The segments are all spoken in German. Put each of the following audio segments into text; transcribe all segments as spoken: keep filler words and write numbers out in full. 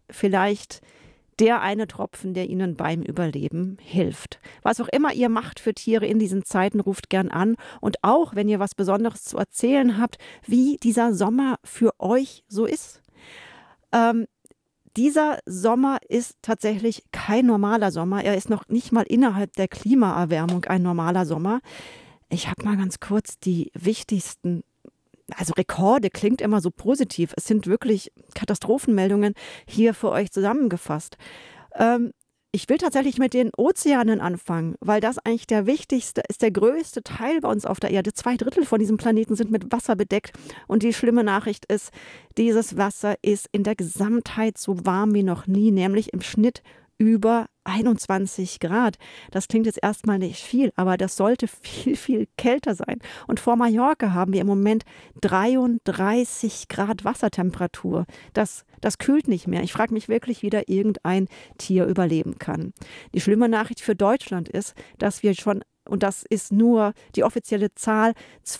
vielleicht der eine Tropfen, der ihnen beim Überleben hilft. Was auch immer ihr macht für Tiere in diesen Zeiten, ruft gern an. Und auch, wenn ihr was Besonderes zu erzählen habt, wie dieser Sommer für euch so ist. Ähm, dieser Sommer ist tatsächlich kein normaler Sommer. Er ist noch nicht mal innerhalb der Klimaerwärmung ein normaler Sommer. Ich habe mal ganz kurz die wichtigsten, also Rekorde klingt immer so positiv. Es sind wirklich Katastrophenmeldungen hier für euch zusammengefasst. Ähm, ich will tatsächlich mit den Ozeanen anfangen, weil das eigentlich der wichtigste, ist der größte Teil bei uns auf der Erde. Zwei Drittel von diesem Planeten sind mit Wasser bedeckt. Und die schlimme Nachricht ist, dieses Wasser ist in der Gesamtheit so warm wie noch nie, nämlich im Schnitt über einundzwanzig Grad. Das klingt jetzt erstmal nicht viel, aber das sollte viel, viel kälter sein. Und vor Mallorca haben wir im Moment dreiunddreißig Grad Wassertemperatur. Das, das kühlt nicht mehr. Ich frage mich wirklich, wie da irgendein Tier überleben kann. Die schlimme Nachricht für Deutschland ist, dass wir schon, und das ist nur die offizielle Zahl,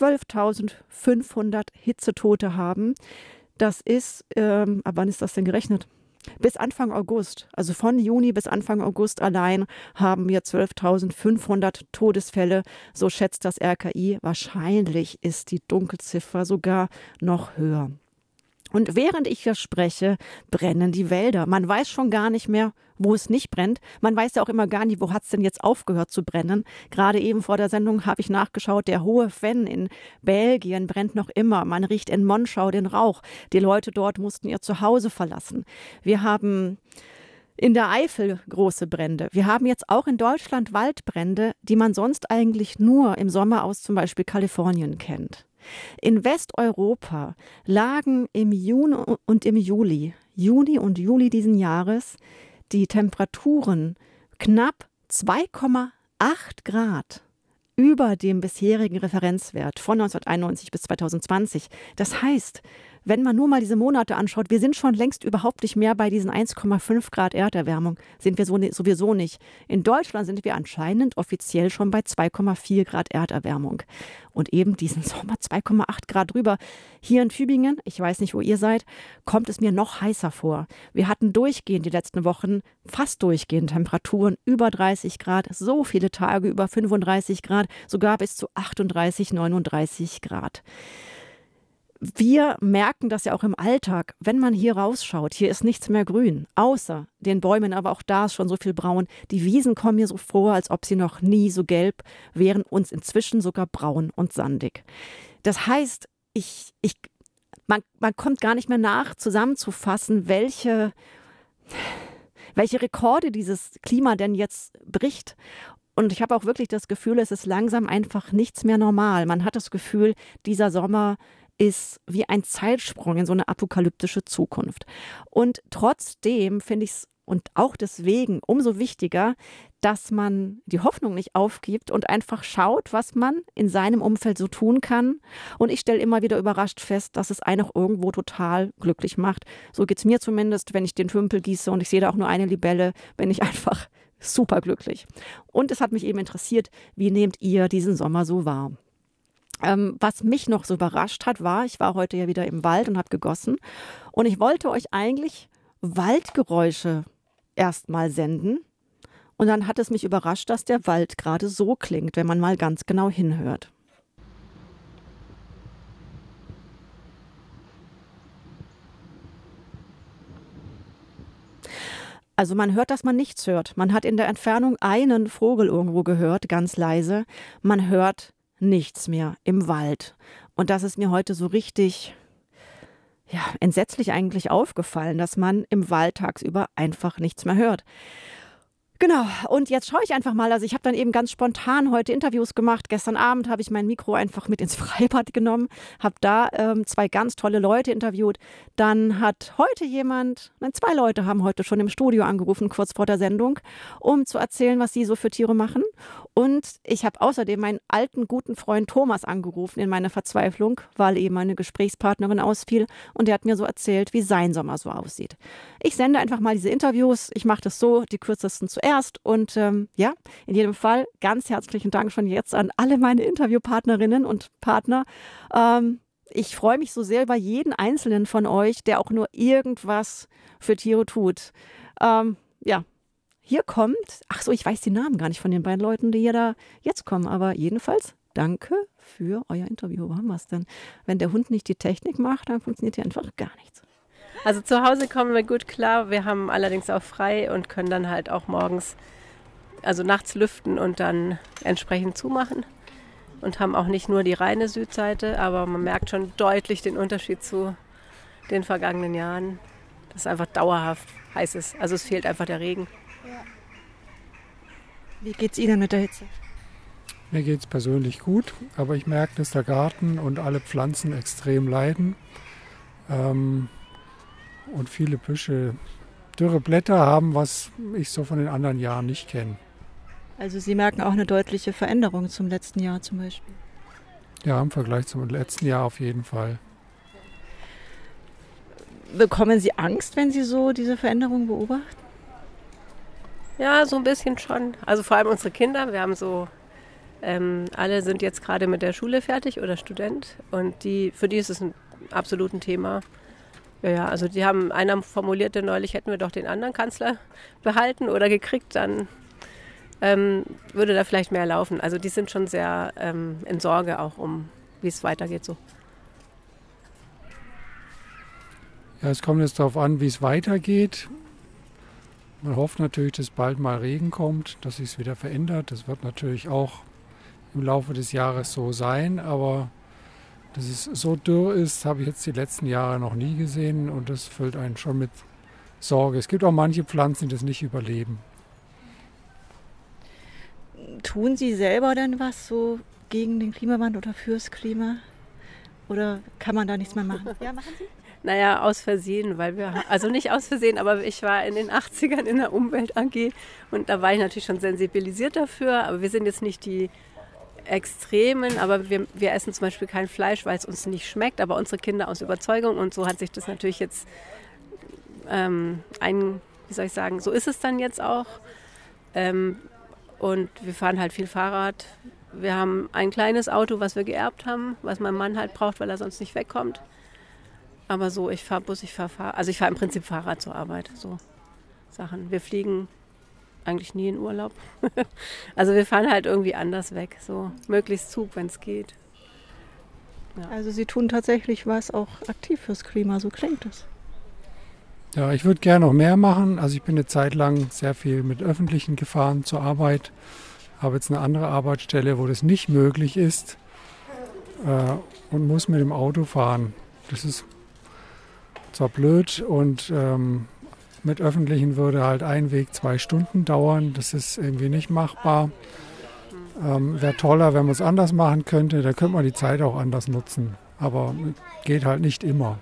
zwölftausendfünfhundert Hitzetote haben. Das ist, ähm, ab wann ist das denn gerechnet? Bis Anfang August, also von Juni bis Anfang August allein, haben wir zwölftausendfünfhundert Todesfälle, so schätzt das R K I. Wahrscheinlich ist die Dunkelziffer sogar noch höher. Und während ich hier spreche, brennen die Wälder. Man weiß schon gar nicht mehr, wo es nicht brennt. Man weiß ja auch immer gar nicht, wo hat es denn jetzt aufgehört zu brennen. Gerade eben vor der Sendung habe ich nachgeschaut, der Hohe Venn in Belgien brennt noch immer. Man riecht in Monschau den Rauch. Die Leute dort mussten ihr Zuhause verlassen. Wir haben in der Eifel große Brände. Wir haben jetzt auch in Deutschland Waldbrände, die man sonst eigentlich nur im Sommer aus zum Beispiel Kalifornien kennt. In Westeuropa lagen im Juni und im Juli, Juni und Juli diesen Jahres, die Temperaturen knapp zwei Komma acht Grad über dem bisherigen Referenzwert von neunzehnhunderteinundneunzig bis zweitausendzwanzig. Das heißt, wenn man nur mal diese Monate anschaut, wir sind schon längst überhaupt nicht mehr bei diesen eins Komma fünf Grad Erderwärmung, sind wir so, sowieso nicht. In Deutschland sind wir anscheinend offiziell schon bei zwei Komma vier Grad Erderwärmung. Und eben diesen Sommer zwei Komma acht Grad drüber. Hier in Tübingen, ich weiß nicht, wo ihr seid, kommt es mir noch heißer vor. Wir hatten durchgehend die letzten Wochen, fast durchgehend Temperaturen über dreißig Grad, so viele Tage über fünfunddreißig Grad, sogar bis zu achtunddreißig, neununddreißig Grad. Wir merken das ja auch im Alltag, wenn man hier rausschaut. Hier ist nichts mehr grün, außer den Bäumen, aber auch da ist schon so viel braun. Die Wiesen kommen mir so vor, als ob sie noch nie so gelb wären, uns inzwischen sogar braun und sandig. Das heißt, ich, ich, man, man kommt gar nicht mehr nach, zusammenzufassen, welche, welche Rekorde dieses Klima denn jetzt bricht. Und ich habe auch wirklich das Gefühl, es ist langsam einfach nichts mehr normal. Man hat das Gefühl, dieser Sommer ist wie ein Zeitsprung in so eine apokalyptische Zukunft. Und trotzdem finde ich es und auch deswegen umso wichtiger, dass man die Hoffnung nicht aufgibt und einfach schaut, was man in seinem Umfeld so tun kann. Und ich stelle immer wieder überrascht fest, dass es einen auch irgendwo total glücklich macht. So geht es mir zumindest, wenn ich den Tümpel gieße und ich sehe da auch nur eine Libelle, bin ich einfach super glücklich. Und es hat mich eben interessiert, wie nehmt ihr diesen Sommer so wahr? Ähm, was mich noch so überrascht hat, war, ich war heute ja wieder im Wald und habe gegossen und ich wollte euch eigentlich Waldgeräusche erstmal senden und dann hat es mich überrascht, dass der Wald gerade so klingt, wenn man mal ganz genau hinhört. Also man hört, dass man nichts hört. Man hat in der Entfernung einen Vogel irgendwo gehört, ganz leise. Man hört nichts mehr im Wald. Und das ist mir heute so richtig, ja, entsetzlich eigentlich aufgefallen, dass man im Wald tagsüber einfach nichts mehr hört. Genau, und jetzt schaue ich einfach mal, also ich habe dann eben ganz spontan heute Interviews gemacht. Gestern Abend habe ich mein Mikro einfach mit ins Freibad genommen, habe da ähm, zwei ganz tolle Leute interviewt. Dann hat heute jemand, nein, zwei Leute haben heute schon im Studio angerufen, kurz vor der Sendung, um zu erzählen, was sie so für Tiere machen. Und ich habe außerdem meinen alten, guten Freund Thomas angerufen in meiner Verzweiflung, weil eben meine Gesprächspartnerin ausfiel. Und der hat mir so erzählt, wie sein Sommer so aussieht. Ich sende einfach mal diese Interviews. Ich mache das so, die kürzesten zuerst. Und ähm, ja, in jedem Fall ganz herzlichen Dank schon jetzt an alle meine Interviewpartnerinnen und Partner. Ähm, ich freue mich so sehr über jeden Einzelnen von euch, der auch nur irgendwas für Tiere tut. Ähm, ja, hier kommt, ach so, ich weiß die Namen gar nicht von den beiden Leuten, die hier da jetzt kommen, aber jedenfalls danke für euer Interview. Wo haben wir es denn? Wenn der Hund nicht die Technik macht, dann funktioniert hier einfach gar nichts. Also zu Hause kommen wir gut klar. Wir haben allerdings auch frei und können dann halt auch morgens, also nachts lüften und dann entsprechend zumachen. Und haben auch nicht nur die reine Südseite, aber man merkt schon deutlich den Unterschied zu den vergangenen Jahren, dass es einfach dauerhaft heiß ist. Also es fehlt einfach der Regen. Ja. Wie geht's Ihnen mit der Hitze? Mir geht es persönlich gut, aber ich merke, dass der Garten und alle Pflanzen extrem leiden. Ähm, und viele Büsche dürre Blätter haben, was ich so von den anderen Jahren nicht kenne. Also Sie merken auch eine deutliche Veränderung zum letzten Jahr zum Beispiel? Ja, im Vergleich zum letzten Jahr auf jeden Fall. Bekommen Sie Angst, wenn Sie so diese Veränderung beobachten? Ja, so ein bisschen schon. Also vor allem unsere Kinder. Wir haben so, ähm, alle sind jetzt gerade mit der Schule fertig oder Student. Und die, für die ist es ein absolutes Thema. Ja, ja, also die haben, einer formulierte neulich, hätten wir doch den anderen Kanzler behalten oder gekriegt, dann ähm, würde da vielleicht mehr laufen. Also die sind schon sehr ähm, in Sorge auch um, wie es weitergeht so. Ja, es kommt jetzt darauf an, wie es weitergeht. Man hofft natürlich, dass bald mal Regen kommt, dass sich es wieder verändert. Das wird natürlich auch im Laufe des Jahres so sein, aber dass es so dürr ist, habe ich jetzt die letzten Jahre noch nie gesehen und das füllt einen schon mit Sorge. Es gibt auch manche Pflanzen, die das nicht überleben. Tun Sie selber denn was so gegen den Klimawandel oder fürs Klima? Oder kann man da nichts mehr machen? Ja, machen Sie? Naja, aus Versehen, weil wir, also nicht aus Versehen, aber ich war in den achtzigern in der Umwelt-A G und da war ich natürlich schon sensibilisiert dafür, aber wir sind jetzt nicht die Extremen, aber wir, wir essen zum Beispiel kein Fleisch, weil es uns nicht schmeckt, aber unsere Kinder aus Überzeugung und so hat sich das natürlich jetzt ähm, ein, wie soll ich sagen, so ist es dann jetzt auch. Ähm, und wir fahren halt viel Fahrrad. Wir haben ein kleines Auto, was wir geerbt haben, was mein Mann halt braucht, weil er sonst nicht wegkommt. Aber so, ich fahre Bus, ich fahre Fahrrad. Also ich fahre im Prinzip Fahrrad zur Arbeit, so Sachen. Wir fliegen eigentlich nie in Urlaub. Also wir fahren halt irgendwie anders weg, so möglichst Zug, wenn es geht. Ja. Also Sie tun tatsächlich was auch aktiv fürs Klima, so klingt es. Ja, ich würde gerne noch mehr machen. Also ich bin eine Zeit lang sehr viel mit Öffentlichen gefahren zur Arbeit. Habe jetzt eine andere Arbeitsstelle, wo das nicht möglich ist äh, und muss mit dem Auto fahren. Das ist zwar blöd und ähm, mit Öffentlichen würde halt ein Weg zwei Stunden dauern. Das ist irgendwie nicht machbar. Ähm, wäre toller, wenn man es anders machen könnte. Da könnte man die Zeit auch anders nutzen. Aber geht halt nicht immer.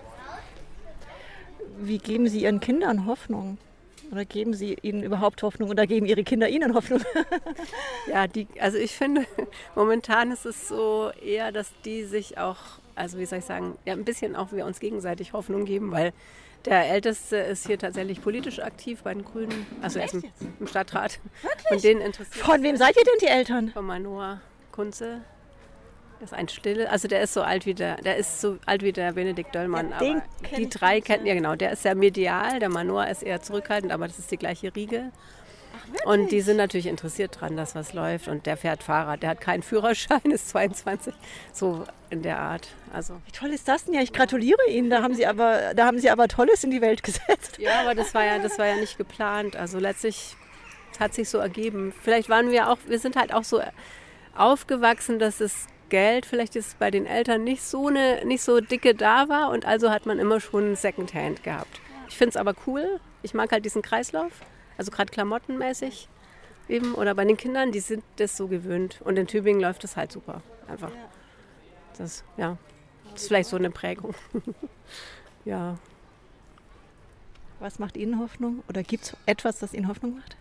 Wie geben Sie Ihren Kindern Hoffnung? Oder geben Sie ihnen überhaupt Hoffnung oder geben Ihre Kinder Ihnen Hoffnung? Ja, die, also ich finde, momentan ist es so eher, dass die sich auch, also wie soll ich sagen, ja, ein bisschen auch wir uns gegenseitig Hoffnung geben, weil der Älteste ist hier tatsächlich politisch aktiv bei den Grünen, also er ist im, im Stadtrat. Wirklich? Und den interessiert. Von wem seid ihr denn die Eltern? Von Manoa Kunze. Das ist ein Stille, also der ist so alt wie der, der ist so alt wie der Benedikt Döllmann. Ja, aber die drei kennen, ja genau, der ist sehr medial, der Manoa ist eher zurückhaltend, aber das ist die gleiche Riege. Ach, und die sind natürlich interessiert dran, dass was läuft und der fährt Fahrrad, der hat keinen Führerschein, ist zweiundzwanzig, so in der Art. Also. Wie toll ist das denn? Ja, ich gratuliere Ihnen, da haben Sie aber, da haben Sie aber Tolles in die Welt gesetzt. Ja, aber das war ja, das war ja nicht geplant, also letztlich hat sich so ergeben. Vielleicht waren wir auch, wir sind halt auch so aufgewachsen, dass es Geld vielleicht ist bei den Eltern nicht so eine nicht so dicke da war und also hat man immer schon Secondhand gehabt. Ich finde es aber cool. Ich mag halt diesen Kreislauf, also gerade klamottenmäßig eben oder bei den Kindern, die sind das so gewöhnt und in Tübingen läuft das halt super einfach. Das ja, das ist vielleicht so eine Prägung. Ja. Was macht Ihnen Hoffnung oder gibt es etwas, das Ihnen Hoffnung macht?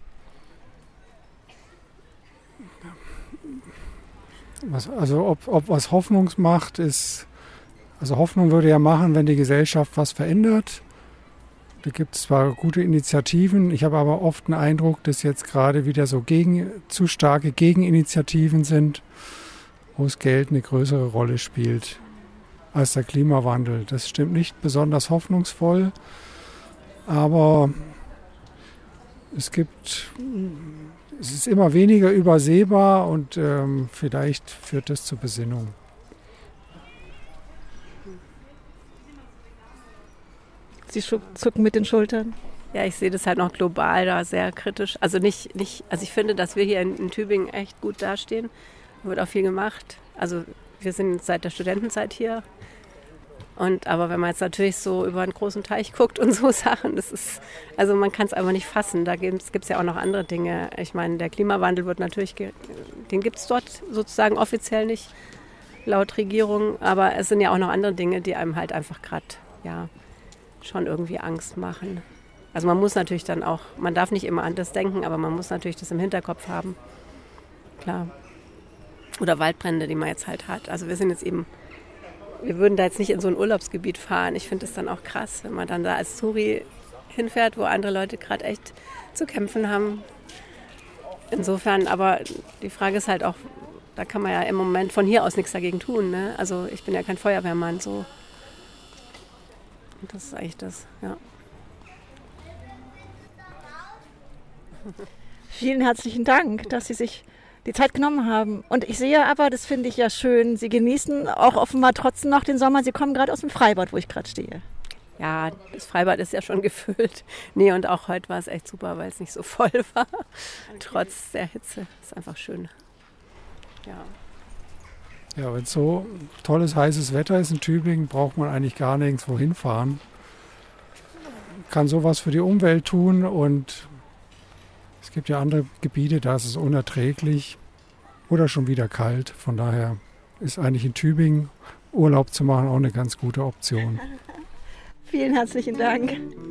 Was, also ob, ob was Hoffnung macht, ist, also Hoffnung würde ja machen, wenn die Gesellschaft was verändert. Da gibt es zwar gute Initiativen, ich habe aber oft den Eindruck, dass jetzt gerade wieder so gegen, zu starke Gegeninitiativen sind, wo das Geld eine größere Rolle spielt. als der Klimawandel. Das stimmt nicht besonders hoffnungsvoll, aber es gibt, es ist immer weniger übersehbar und ähm, vielleicht führt das zur Besinnung. Sie zucken mit den Schultern. Ja, ich sehe das halt noch global da sehr kritisch. Also nicht, nicht, also ich finde, dass wir hier in, in Tübingen echt gut dastehen. Da wird auch viel gemacht. Also wir sind seit der Studentenzeit hier. Und aber wenn man jetzt natürlich so über einen großen Teich guckt und so Sachen, das ist, also man kann es einfach nicht fassen. Da gibt es ja auch noch andere Dinge. Ich meine, der Klimawandel wird natürlich, ge- den gibt es dort sozusagen offiziell nicht, laut Regierung. Aber es sind ja auch noch andere Dinge, die einem halt einfach gerade, ja, schon irgendwie Angst machen. Also man muss natürlich dann auch, man darf nicht immer an das denken, aber man muss natürlich das im Hinterkopf haben. Klar. Oder Waldbrände, die man jetzt halt hat. Also wir sind jetzt eben, wir würden da jetzt nicht in so ein Urlaubsgebiet fahren. Ich finde es dann auch krass, wenn man dann da als Touri hinfährt, wo andere Leute gerade echt zu kämpfen haben. Insofern, aber die Frage ist halt auch, da kann man ja im Moment von hier aus nichts dagegen tun. Ne? Also ich bin ja kein Feuerwehrmann, so. Und das ist eigentlich das, ja. Vielen herzlichen Dank, dass Sie sich die Zeit genommen haben. Und ich sehe aber, das finde ich ja schön, Sie genießen auch offenbar trotzdem noch den Sommer. Sie kommen gerade aus dem Freibad, wo ich gerade stehe. Ja, das Freibad ist ja schon gefüllt. Nee, und auch heute war es echt super, weil es nicht so voll war. Okay. Trotz der Hitze. Ist einfach schön. Ja. Ja, wenn so tolles, heißes Wetter ist in Tübingen, braucht man eigentlich gar nirgendwo hinfahren. Kann sowas für die Umwelt tun und es gibt ja andere Gebiete, da ist es unerträglich oder schon wieder kalt. Von daher ist eigentlich in Tübingen Urlaub zu machen auch eine ganz gute Option. Vielen herzlichen Dank.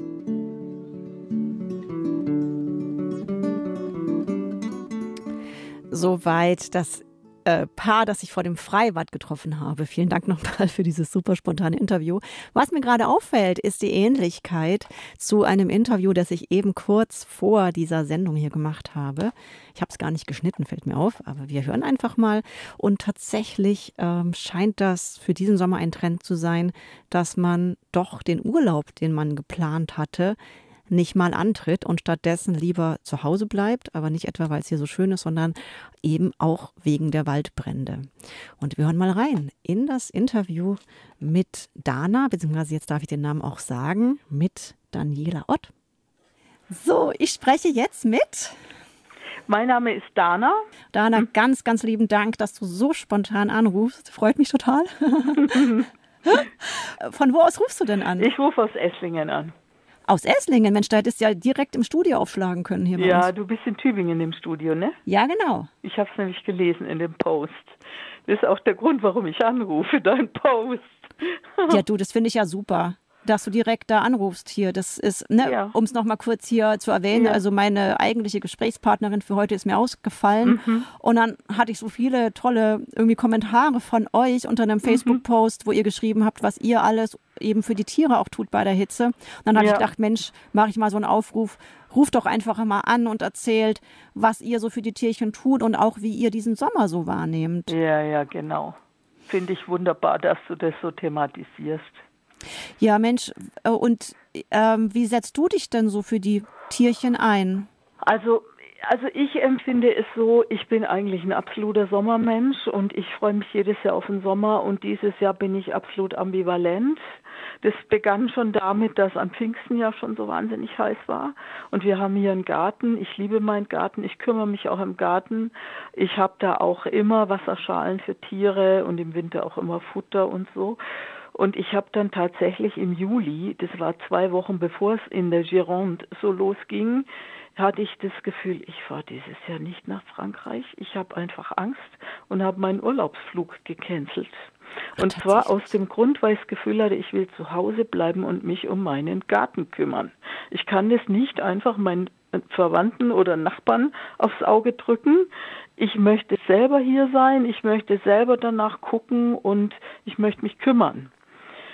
Soweit das äh, Paar, das ich vor dem Freibad getroffen habe. Vielen Dank nochmal für dieses super spontane Interview. Was mir gerade auffällt, ist die Ähnlichkeit zu einem Interview, das ich eben kurz vor dieser Sendung hier gemacht habe. Ich habe es gar nicht geschnitten, fällt mir auf, aber wir hören einfach mal. Und tatsächlich ähm, scheint das für diesen Sommer ein Trend zu sein, dass man doch den Urlaub, den man geplant hatte, nicht mal antritt und stattdessen lieber zu Hause bleibt, aber nicht etwa, weil es hier so schön ist, sondern eben auch wegen der Waldbrände. Und wir hören mal rein in das Interview mit Dana, beziehungsweise jetzt darf ich den Namen auch sagen, mit Daniela Ott. So, ich spreche jetzt mit... Mein Name ist Dana. Dana, ganz, ganz lieben Dank, dass du so spontan anrufst. Freut mich total. Von wo aus rufst du denn an? Ich rufe aus Esslingen an. Aus Esslingen? Mensch, da hättest du ja direkt im Studio aufschlagen können hier bei Ja, uns. du bist in Tübingen im Studio, ne? Ja, genau. Ich habe es nämlich gelesen in dem Post. Das ist auch der Grund, warum ich anrufe, dein Post. Ja, du, das finde ich ja super, dass du direkt da anrufst hier. Das ist, ne, Ja. um es nochmal kurz hier zu erwähnen, Ja. also meine eigentliche Gesprächspartnerin für heute ist mir ausgefallen. Mhm. Und dann hatte ich so viele tolle irgendwie Kommentare von euch unter einem Facebook-Post, wo ihr geschrieben habt, was ihr alles eben für die Tiere auch tut bei der Hitze. Und dann habe Ja. ich gedacht, Mensch, mache ich mal so einen Aufruf, ruft doch einfach mal an und erzählt, was ihr so für die Tierchen tut und auch wie ihr diesen Sommer so wahrnehmt. Ja, ja, genau. Finde ich wunderbar, dass du das so thematisierst. Ja, Mensch, äh, und ähm, wie setzt du dich denn so für die Tierchen ein? Also, also ich empfinde es so, ich bin eigentlich ein absoluter Sommermensch und ich freue mich jedes Jahr auf den Sommer und dieses Jahr bin ich absolut ambivalent. Das begann schon damit, dass am Pfingsten ja schon so wahnsinnig heiß war und wir haben hier einen Garten. Ich liebe meinen Garten, ich kümmere mich auch im Garten. Ich habe da auch immer Wasserschalen für Tiere und im Winter auch immer Futter und so. Und ich habe dann tatsächlich im Juli, das war zwei Wochen bevor es in der Gironde so losging, hatte ich das Gefühl, ich fahre dieses Jahr nicht nach Frankreich. Ich habe einfach Angst und habe meinen Urlaubsflug gecancelt. Und zwar aus dem Grund, weil ich das Gefühl hatte, ich will zu Hause bleiben und mich um meinen Garten kümmern. Ich kann das nicht einfach meinen Verwandten oder Nachbarn aufs Auge drücken. Ich möchte selber hier sein, ich möchte selber danach gucken und ich möchte mich kümmern.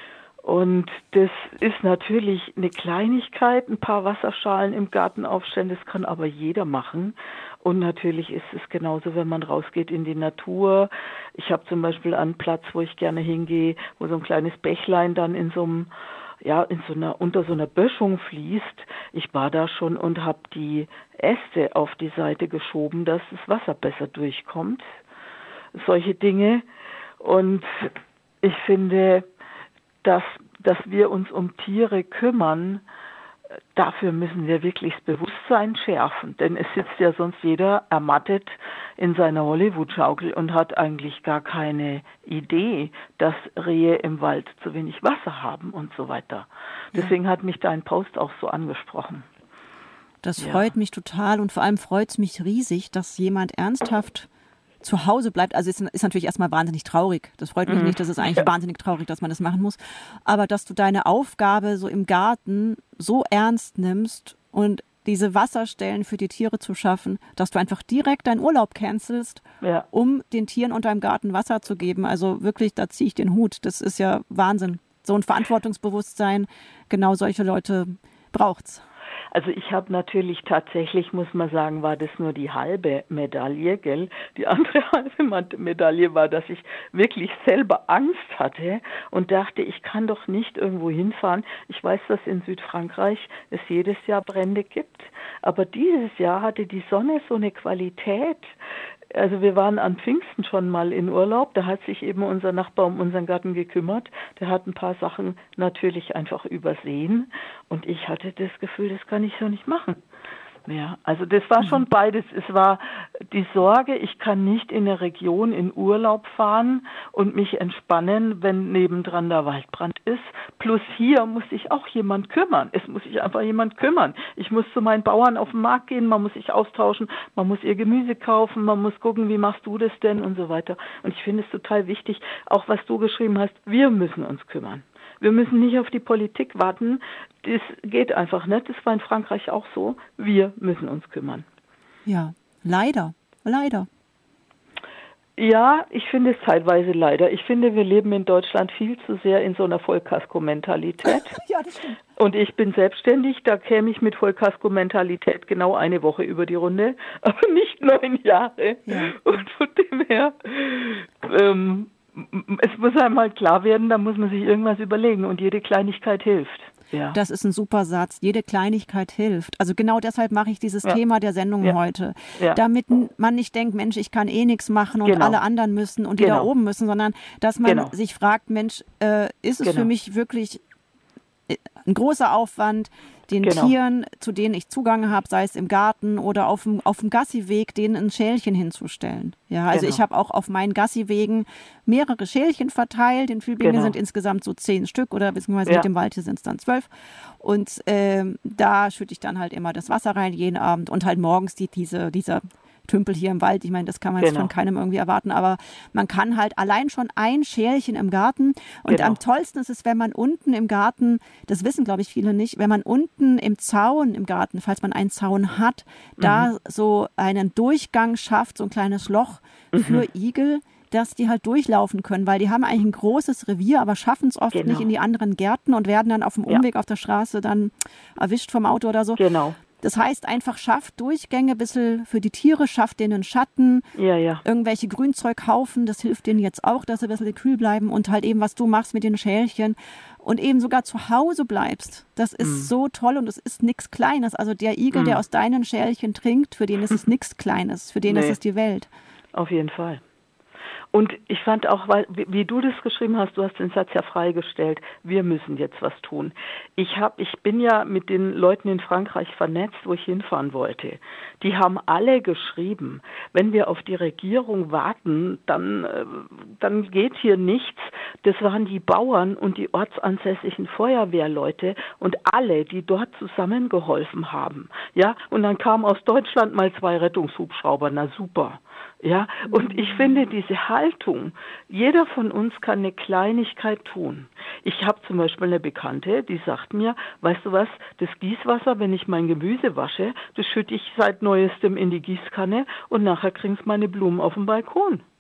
Und das ist natürlich eine Kleinigkeit, ein paar Wasserschalen im Garten aufstellen, das kann aber jeder machen. Und natürlich ist es genauso, wenn man rausgeht in die Natur. Ich habe zum Beispiel einen Platz, wo ich gerne hingehe, wo so ein kleines Bächlein dann in so einem, ja, in so einer, unter so einer Böschung fließt. Ich war da schon und habe die Äste auf die Seite geschoben, dass das Wasser besser durchkommt. Solche Dinge. Und ich finde, dass, dass wir uns um Tiere kümmern, dafür müssen wir wirklich das Bewusstsein schärfen. Denn es sitzt ja sonst jeder ermattet in seiner Hollywood-Schaukel und hat eigentlich gar keine Idee, dass Rehe im Wald zu wenig Wasser haben und so weiter. Deswegen hat mich dein Post auch so angesprochen. Das Ja. freut mich total und vor allem freut es mich riesig, dass jemand ernsthaft zu Hause bleibt. Also es ist natürlich erstmal wahnsinnig traurig. Das freut mich Mhm. nicht. Das ist eigentlich wahnsinnig traurig, dass man das machen muss. Aber dass du deine Aufgabe so im Garten so ernst nimmst und diese Wasserstellen für die Tiere zu schaffen, dass du einfach direkt deinen Urlaub cancelst, Ja. um den Tieren und deinem Garten Wasser zu geben. Also wirklich, da ziehe ich den Hut. Das ist ja Wahnsinn. So ein Verantwortungsbewusstsein, genau solche Leute braucht's. Also ich habe natürlich tatsächlich, muss man sagen, war das nur die halbe Medaille, gell? Die andere halbe Medaille war, dass ich wirklich selber Angst hatte und dachte, ich kann doch nicht irgendwo hinfahren. Ich weiß, dass in Südfrankreich es jedes Jahr Brände gibt, aber dieses Jahr hatte die Sonne so eine Qualität. Also wir waren an Pfingsten schon mal in Urlaub, da hat sich eben unser Nachbar um unseren Garten gekümmert. Der hat ein paar Sachen natürlich einfach übersehen und ich hatte das Gefühl, das kann ich so nicht machen. Ja, also das war schon beides. Es war die Sorge, ich kann nicht in eine Region in Urlaub fahren und mich entspannen, wenn nebendran der Waldbrand ist. Plus hier muss sich auch jemand kümmern. Es muss sich einfach jemand kümmern. Ich muss zu meinen Bauern auf den Markt gehen, man muss sich austauschen, man muss ihr Gemüse kaufen, man muss gucken, wie machst du das denn und so weiter. Und ich finde es total wichtig, auch was du geschrieben hast, wir müssen uns kümmern. Wir müssen nicht auf die Politik warten. Das geht einfach nicht. Das war in Frankreich auch so. Wir müssen uns kümmern. Ja, leider, leider. Ja, ich finde es zeitweise leider. Ich finde, wir leben in Deutschland viel zu sehr in so einer Vollkasko-Mentalität. Ja, das stimmt. Und ich bin selbstständig, da käme ich mit Vollkasko-Mentalität genau eine Woche über die Runde, aber nicht neun Jahre. Ja. Und von dem her, ähm, es muss einmal klar werden, da muss man sich irgendwas überlegen und jede Kleinigkeit hilft. Ja. Das ist ein super Satz. Jede Kleinigkeit hilft. Also genau deshalb mache ich dieses Ja. Thema der Sendung Ja. heute. Ja. Damit man nicht denkt, Mensch, ich kann eh nichts machen und Genau. alle anderen müssen und die da Genau. oben müssen, sondern dass man Genau. sich fragt, Mensch, äh, ist es Genau. für mich wirklich äh, ein großer Aufwand, den Genau. Tieren, zu denen ich Zugang habe, sei es im Garten oder auf dem, auf dem Gassiweg, denen ein Schälchen hinzustellen. Ja, also Genau. ich habe auch auf meinen Gassiwegen mehrere Schälchen verteilt. In Tübingen Genau. sind insgesamt so zehn Stück oder beziehungsweise Ja. mit dem Wald hier sind es dann zwölf. Und ähm, da schütte ich dann halt immer das Wasser rein jeden Abend und halt morgens die, diese, dieser Tümpel hier im Wald. Ich meine, das kann man jetzt Genau. von keinem irgendwie erwarten, aber man kann halt allein schon ein Schälchen im Garten und Genau. am tollsten ist es, wenn man unten im Garten, das wissen glaube ich viele nicht, wenn man unten im Zaun im Garten, falls man einen Zaun hat, da so einen Durchgang schafft, so ein kleines Loch für Igel, dass die halt durchlaufen können, weil die haben eigentlich ein großes Revier, aber schaffen es oft Genau. nicht in die anderen Gärten und werden dann auf dem Ja. Umweg auf der Straße dann erwischt vom Auto oder so. Genau. Das heißt einfach, schafft Durchgänge ein bisschen für die Tiere, schafft denen Schatten, Ja, ja. irgendwelche Grünzeughaufen, das hilft denen jetzt auch, dass sie ein bisschen kühl bleiben und halt eben, was du machst mit den Schälchen und eben sogar zu Hause bleibst. Das ist Mhm. so toll und es ist nichts Kleines. Also der Igel, Mhm. der aus deinen Schälchen trinkt, für den ist es nichts Kleines, für den Nee. ist es die Welt. Auf jeden Fall. Und ich fand auch, weil, wie, wie du das geschrieben hast, du hast den Satz ja freigestellt, wir müssen jetzt was tun. Ich hab, ich bin ja mit den Leuten in Frankreich vernetzt, wo ich hinfahren wollte. Die haben alle geschrieben, wenn wir auf die Regierung warten, dann, äh, dann geht hier nichts. Das waren die Bauern und die ortsansässigen Feuerwehrleute und alle, die dort zusammengeholfen haben. Ja, und dann kamen aus Deutschland mal zwei Rettungshubschrauber, na super. Ja, und ich finde diese Haltung, jeder von uns kann eine Kleinigkeit tun. Ich habe zum Beispiel eine Bekannte, die sagt mir, weißt du was, das Gießwasser, wenn ich mein Gemüse wasche, das schütte ich seit Neuestem in die Gießkanne und nachher kriegen es meine Blumen auf dem Balkon.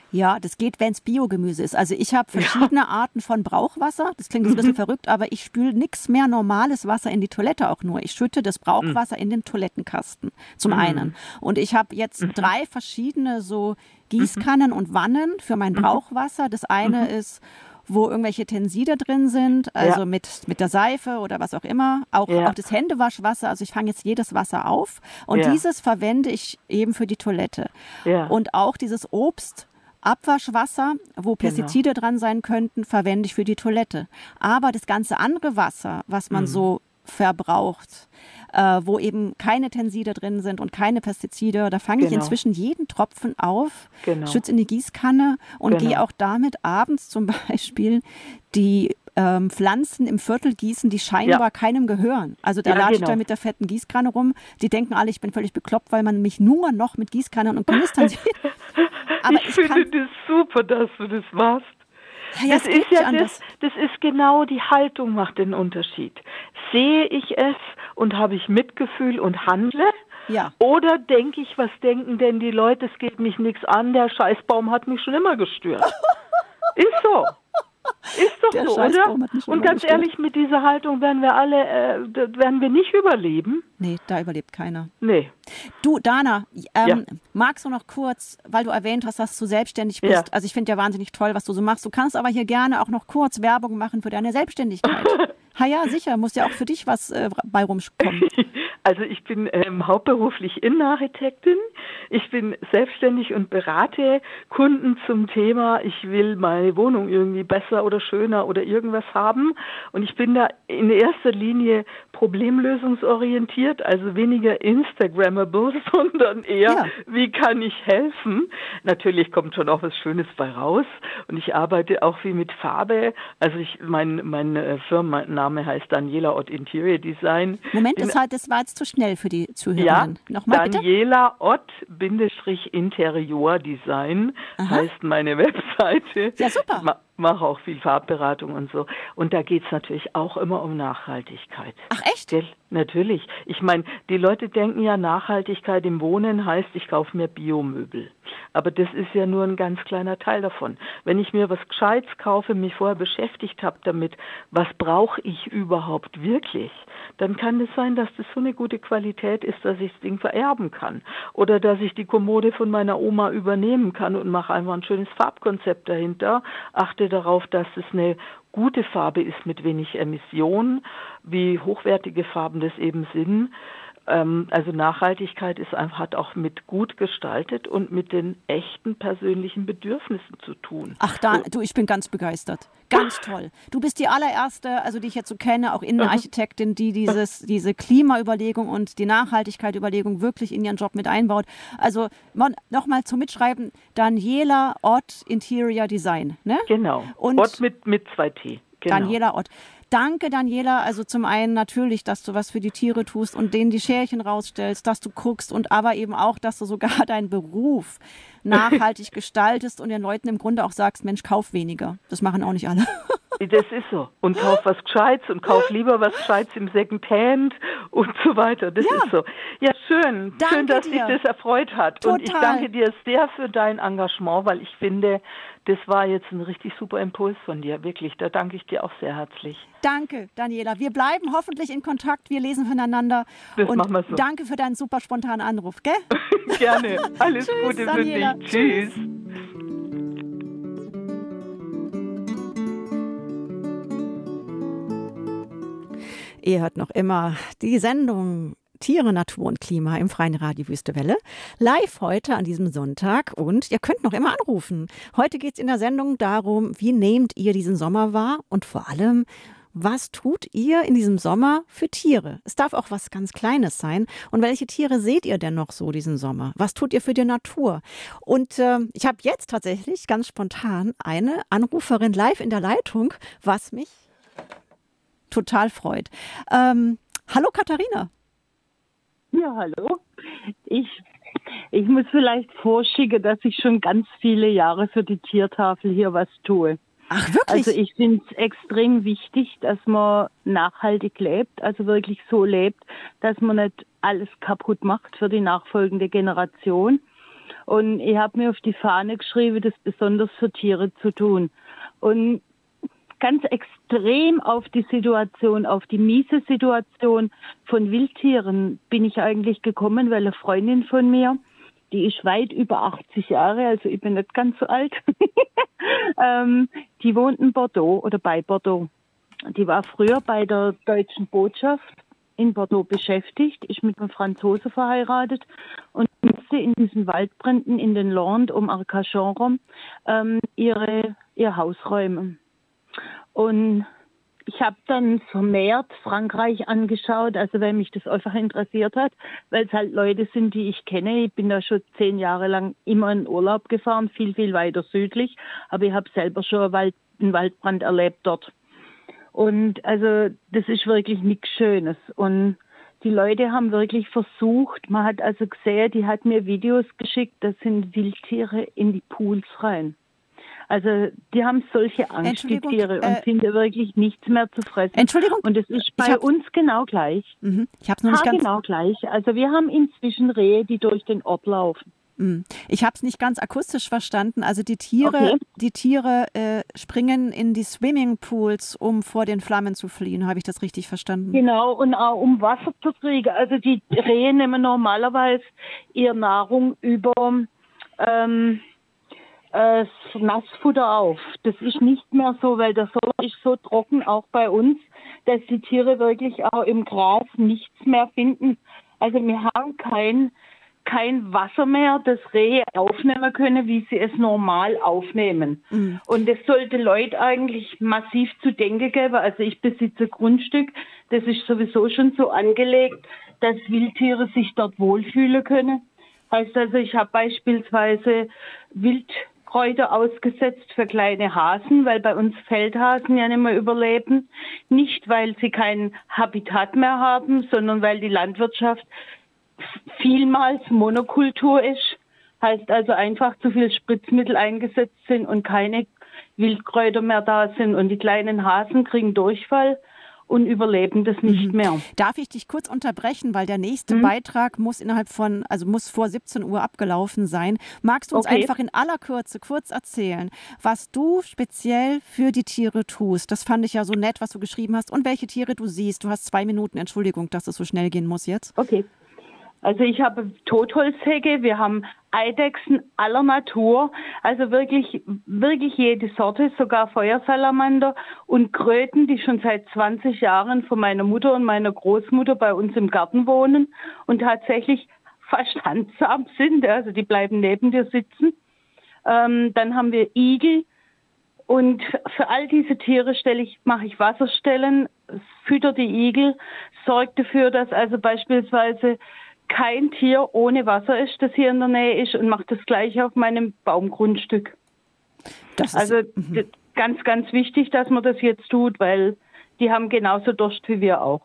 Ja, das geht, wenn es Biogemüse ist. Also ich habe verschiedene ja. Arten von Brauchwasser. Das klingt jetzt ein bisschen mhm. verrückt, aber ich spüle nichts mehr normales Wasser in die Toilette auch nur. Ich schütte das Brauchwasser mhm. in den Toilettenkasten zum mhm. einen. Und ich habe jetzt mhm. drei verschiedene so Gießkannen mhm. und Wannen für mein mhm. Brauchwasser. Das eine mhm. ist, wo irgendwelche Tenside drin sind, also ja. mit, mit der Seife oder was auch immer. Auch, ja. auch das Händewaschwasser, also ich fange jetzt jedes Wasser auf. Und ja. dieses verwende ich eben für die Toilette. Ja. Und auch dieses Obst, Abwaschwasser, wo Pestizide genau. dran sein könnten, verwende ich für die Toilette. Aber das ganze andere Wasser, was man mhm. so verbraucht, äh, wo eben keine Tenside drin sind und keine Pestizide, da fange genau. ich inzwischen jeden Tropfen auf, genau. schütze in die Gießkanne und genau. gehe auch damit abends zum Beispiel die ähm, Pflanzen im Viertel gießen, die scheinbar ja. keinem gehören. Also da ja, latsche ich genau. da mit der fetten Gießkanne rum. Die denken alle, ich bin völlig bekloppt, weil man mich nur noch mit Gießkannen und Kanistern sieht. Aber ich, ich finde kann, das super, dass du das machst. Ja, das ist ja das, das ist genau die Haltung macht den Unterschied. Sehe ich es und habe ich Mitgefühl und handle? Ja. Oder denke ich, was denken denn die Leute, es geht mich nichts an, der Scheißbaum hat mich schon immer gestört. Ist so. Ist doch der so, oder? Und ganz gestört. Ehrlich, mit dieser Haltung werden wir alle, äh, werden wir nicht überleben. Nee, da überlebt keiner. Nee. Du, Dana, ähm, ja. magst du noch kurz, weil du erwähnt hast, dass du selbstständig bist, ja. also ich finde ja wahnsinnig toll, was du so machst. Du kannst aber hier gerne auch noch kurz Werbung machen für deine Selbstständigkeit. Ha ja, sicher, muss ja auch für dich was äh, bei rumkommen. Also ich bin ähm, hauptberuflich Innenarchitektin. Ich bin selbstständig und berate Kunden zum Thema, ich will meine Wohnung irgendwie besser oder schöner oder irgendwas haben. Und ich bin da in erster Linie problemlösungsorientiert, also weniger Instagrammable, sondern eher, ja. wie kann ich helfen? Natürlich kommt schon auch was Schönes bei raus. Und ich arbeite auch viel mit Farbe. Also ich, mein, mein äh, Firmenname heißt Daniela Ott Interior Design. Moment, das, hat, das war jetzt zu schnell für die Zuhörerinnen. Ja, Nochmal, Daniela Ott Interior Design Aha. heißt meine Webseite. Ja, super. Ma- mache auch viel Farbberatung und so. Und da geht es natürlich auch immer um Nachhaltigkeit. Ach echt? Gell? Natürlich. Ich meine, die Leute denken ja, Nachhaltigkeit im Wohnen heißt, ich kaufe mir Biomöbel. Aber das ist ja nur ein ganz kleiner Teil davon. Wenn ich mir was Gescheites kaufe, mich vorher beschäftigt habe damit, was brauche ich überhaupt wirklich, dann kann es sein, dass das so eine gute Qualität ist, dass ich das Ding vererben kann. Oder dass ich die Kommode von meiner Oma übernehmen kann und mache einfach ein schönes Farbkonzept dahinter, achte darauf, dass es eine gute Farbe ist mit wenig Emission, wie hochwertige Farben das eben sind. Also Nachhaltigkeit ist einfach, hat auch mit gut gestaltet und mit den echten persönlichen Bedürfnissen zu tun. Ach, da, du, ich bin ganz begeistert. Ganz toll. Du bist die allererste, also die ich jetzt so kenne, auch Innenarchitektin, die dieses, diese Klimaüberlegung und die Nachhaltigkeit-Überlegung wirklich in ihren Job mit einbaut. Also nochmal zum Mitschreiben, Daniela Ott Interior Design. Ne? Genau. Und Ott mit, mit zwei T. Genau. Daniela Ott. Danke, Daniela. Also zum einen natürlich, dass du was für die Tiere tust und denen die Schälchen rausstellst, dass du guckst und aber eben auch, dass du sogar deinen Beruf nachhaltig gestaltest und den Leuten im Grunde auch sagst, Mensch, kauf weniger. Das machen auch nicht alle. Das ist so. Und kauf was Gescheites und kauf lieber was Gescheites im Secondhand und so weiter. Das ja. ist so. Ja, schön. Danke schön, dass dir. dich das erfreut hat. Total. Und ich danke dir sehr für dein Engagement, weil ich finde, das war jetzt ein richtig super Impuls von dir. Wirklich, da danke ich dir auch sehr herzlich. Danke, Daniela. Wir bleiben hoffentlich in Kontakt. Wir lesen voneinander. Das und machen wir so. Danke für deinen super spontanen Anruf, gell? Gerne. Alles Tschüss, Gute Daniela. für dich. Tschüss. Ihr hört noch immer die Sendung Tiere, Natur und Klima im Freien Radio Wüste Welle. Live heute an diesem Sonntag und ihr könnt noch immer anrufen. Heute geht es in der Sendung darum, wie nehmt ihr diesen Sommer wahr und vor allem, was tut ihr in diesem Sommer für Tiere? Es darf auch was ganz Kleines sein. Und welche Tiere seht ihr denn noch so diesen Sommer? Was tut ihr für die Natur? Und äh, ich habe jetzt tatsächlich ganz spontan eine Anruferin live in der Leitung, was mich total freut. Ähm, hallo Katharina. Ja, hallo. Ich, ich muss vielleicht vorschicken, dass ich schon ganz viele Jahre für die Tiertafel hier was tue. Ach, wirklich? Also ich finde es extrem wichtig, dass man nachhaltig lebt, also wirklich so lebt, dass man nicht alles kaputt macht für die nachfolgende Generation. Und ich habe mir auf die Fahne geschrieben, das besonders für Tiere zu tun. Und ganz extrem auf die Situation, auf die miese Situation von Wildtieren bin ich eigentlich gekommen, weil eine Freundin von mir, die ist weit über achtzig Jahre, also ich bin nicht ganz so alt, ähm, die wohnt in Bordeaux oder bei Bordeaux. Die war früher bei der deutschen Botschaft in Bordeaux beschäftigt, ist mit einem Franzose verheiratet und musste in diesen Waldbränden in den Landes um Arcachon rum ähm, ihre, ihr Haus räumen. Und ich habe dann vermehrt Frankreich angeschaut, also weil mich das einfach interessiert hat, weil es halt Leute sind, die ich kenne. Ich bin da schon zehn Jahre lang immer in Urlaub gefahren, viel, viel weiter südlich, aber ich habe selber schon einen, Wald, einen Waldbrand erlebt dort. Und also das ist wirklich nichts Schönes. Und die Leute haben wirklich versucht, man hat also gesehen, die hat mir Videos geschickt, da sind Wildtiere in die Pools rein. Also die haben solche Angst, die Tiere, und äh, finden wirklich nichts mehr zu fressen. Entschuldigung. Und es ist bei uns genau gleich. Mhm. Ich habe es noch nicht ha, ganz... genau gleich. Also wir haben inzwischen Rehe, die durch den Ort laufen. Ich habe es nicht ganz akustisch verstanden. Also die Tiere, okay. die Tiere äh, springen in die Swimmingpools, um vor den Flammen zu fliehen. Habe ich das richtig verstanden? Genau, und auch um Wasser zu kriegen. Also die Rehe nehmen normalerweise ihre Nahrung über ähm, äh, Nassfutter auf. Das ist nicht mehr so, weil der Sommer ist so trocken, auch bei uns, dass die Tiere wirklich auch im Gras nichts mehr finden. Also wir haben kein kein Wasser mehr, das Rehe aufnehmen können, wie sie es normal aufnehmen. Mhm. Und das sollte Leute eigentlich massiv zu denken geben. Also ich besitze ein Grundstück, das ist sowieso schon so angelegt, dass Wildtiere sich dort wohlfühlen können. Heißt also, ich habe beispielsweise Wildkräuter ausgesetzt für kleine Hasen, weil bei uns Feldhasen ja nicht mehr überleben. Nicht, weil sie kein Habitat mehr haben, sondern weil die Landwirtschaft vielmals Monokultur ist, heißt also einfach zu viel Spritzmittel eingesetzt sind und keine Wildkräuter mehr da sind und die kleinen Hasen kriegen Durchfall und überleben das nicht mehr. Darf ich dich kurz unterbrechen, weil der nächste mhm. Beitrag muss innerhalb von, also muss vor siebzehn Uhr abgelaufen sein. Magst du uns okay. einfach in aller Kürze kurz erzählen, was du speziell für die Tiere tust? Das fand ich ja so nett, was du geschrieben hast, und welche Tiere du siehst. Du hast zwei Minuten, Entschuldigung, dass es so schnell gehen muss jetzt. Okay. Also ich habe Totholzhecke, wir haben Eidechsen aller Natur, also wirklich, wirklich jede Sorte, sogar Feuersalamander und Kröten, die schon seit zwanzig Jahren von meiner Mutter und meiner Großmutter bei uns im Garten wohnen und tatsächlich fast handsam sind, also die bleiben neben dir sitzen. Ähm, dann haben wir Igel und für all diese Tiere stelle ich, mache ich Wasserstellen, fütter die Igel, sorge dafür, dass also beispielsweise kein Tier ohne Wasser ist, das hier in der Nähe ist, und macht das Gleiche auf meinem Baumgrundstück. Das also ist, ganz, ganz wichtig, dass man das jetzt tut, weil die haben genauso Durst wie wir auch.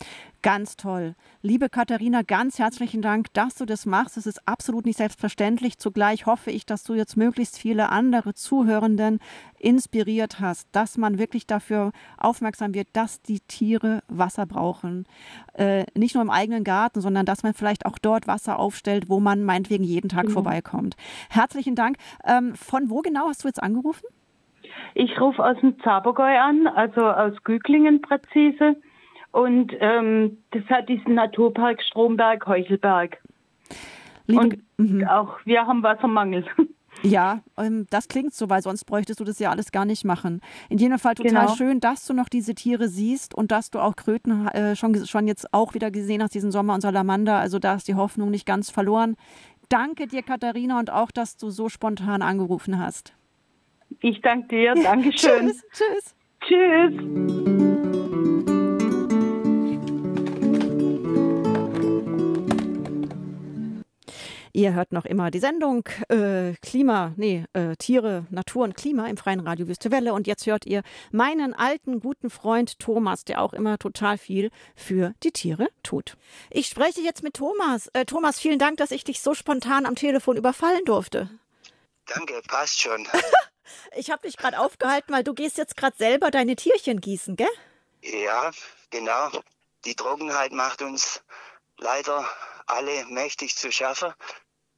Ganz toll. Liebe Katharina, ganz herzlichen Dank, dass du das machst. Es ist absolut nicht selbstverständlich. Zugleich hoffe ich, dass du jetzt möglichst viele andere Zuhörenden inspiriert hast, dass man wirklich dafür aufmerksam wird, dass die Tiere Wasser brauchen. Äh, nicht nur im eigenen Garten, sondern dass man vielleicht auch dort Wasser aufstellt, wo man meinetwegen jeden Tag mhm. vorbeikommt. Herzlichen Dank. Ähm, von wo genau hast du jetzt angerufen? Ich rufe aus dem Zabergäu an, also aus Güglingen präzise. Und ähm, das hat diesen Naturpark Stromberg-Heuchelberg. Liebe, und m- auch wir haben Wassermangel. Ja, ähm, das klingt so, weil sonst bräuchtest du das ja alles gar nicht machen. In jedem Fall total genau. schön, dass du noch diese Tiere siehst und dass du auch Kröten äh, schon, schon jetzt auch wieder gesehen hast, diesen Sommer und Salamander. Also da ist die Hoffnung nicht ganz verloren. Danke dir, Katharina, und auch, dass du so spontan angerufen hast. Ich danke dir. Dankeschön. Tschüss. Tschüss. Tschüss. Ihr hört noch immer die Sendung äh, Klima, nee, äh, Tiere, Natur und Klima im Freien Radio Wüste Welle. Und jetzt hört ihr meinen alten, guten Freund Thomas, der auch immer total viel für die Tiere tut. Ich spreche jetzt mit Thomas. Äh, Thomas, vielen Dank, dass ich dich so spontan am Telefon überfallen durfte. Danke, passt schon. Ich habe dich gerade aufgehalten, weil du gehst jetzt gerade selber deine Tierchen gießen, gell? Ja, genau. Die Trockenheit macht uns leider alle mächtig zu schaffen.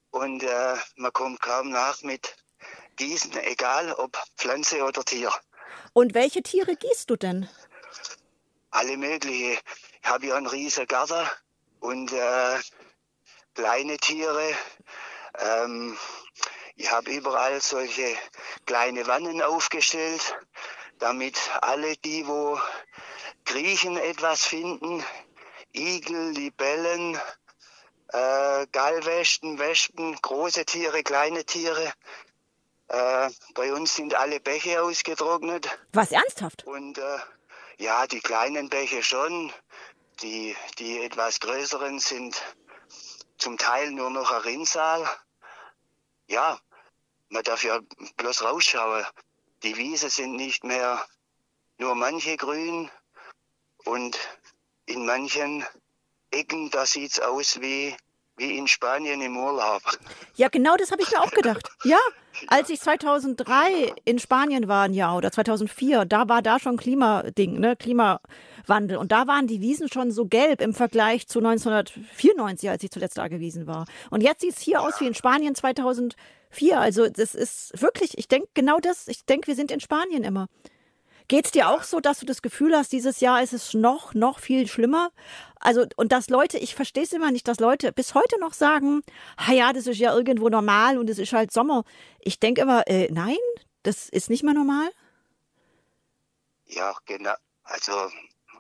und äh, man kommt kaum nach mit Gießen, egal ob Pflanze oder Tier. Und welche Tiere gießt du denn? Alle mögliche. Ich habe ja einen riesen Garten und äh, kleine Tiere. Ähm, ich habe überall solche kleine Wannen aufgestellt, damit alle die, wo kriechen, etwas finden. Igel, Libellen, äh, Gallwespen, Wespen, große Tiere, kleine Tiere. Äh, bei uns sind alle Bäche ausgetrocknet. Was, ernsthaft? Und äh, ja, die kleinen Bäche schon. Die, die etwas größeren sind zum Teil nur noch ein Rinnsal. Ja, man darf ja bloß rausschauen. Die Wiesen sind nicht mehr nur manche grün und in manchen Ecken, da sieht's aus wie, wie in Spanien im Urlaub. Ja, genau das habe ich mir auch gedacht. Ja, als ich zweitausenddrei in Spanien war, ein Jahr, oder zweitausendvier, da war da schon Klimading, ne, Klimawandel. Und da waren die Wiesen schon so gelb im Vergleich zu neunzehnhundertvierundneunzig, als ich zuletzt da gewesen war. Und jetzt sieht es hier aus wie in Spanien zweitausendvier. Also das ist wirklich, ich denke genau das, ich denke, wir sind in Spanien immer. Geht's dir auch so, dass du das Gefühl hast, dieses Jahr ist es noch, noch viel schlimmer? Also, und dass Leute, ich verstehe es immer nicht, dass Leute bis heute noch sagen, ah ja, das ist ja irgendwo normal und es ist halt Sommer. Ich denke immer, äh, nein, das ist nicht mehr normal. Ja, genau. Also,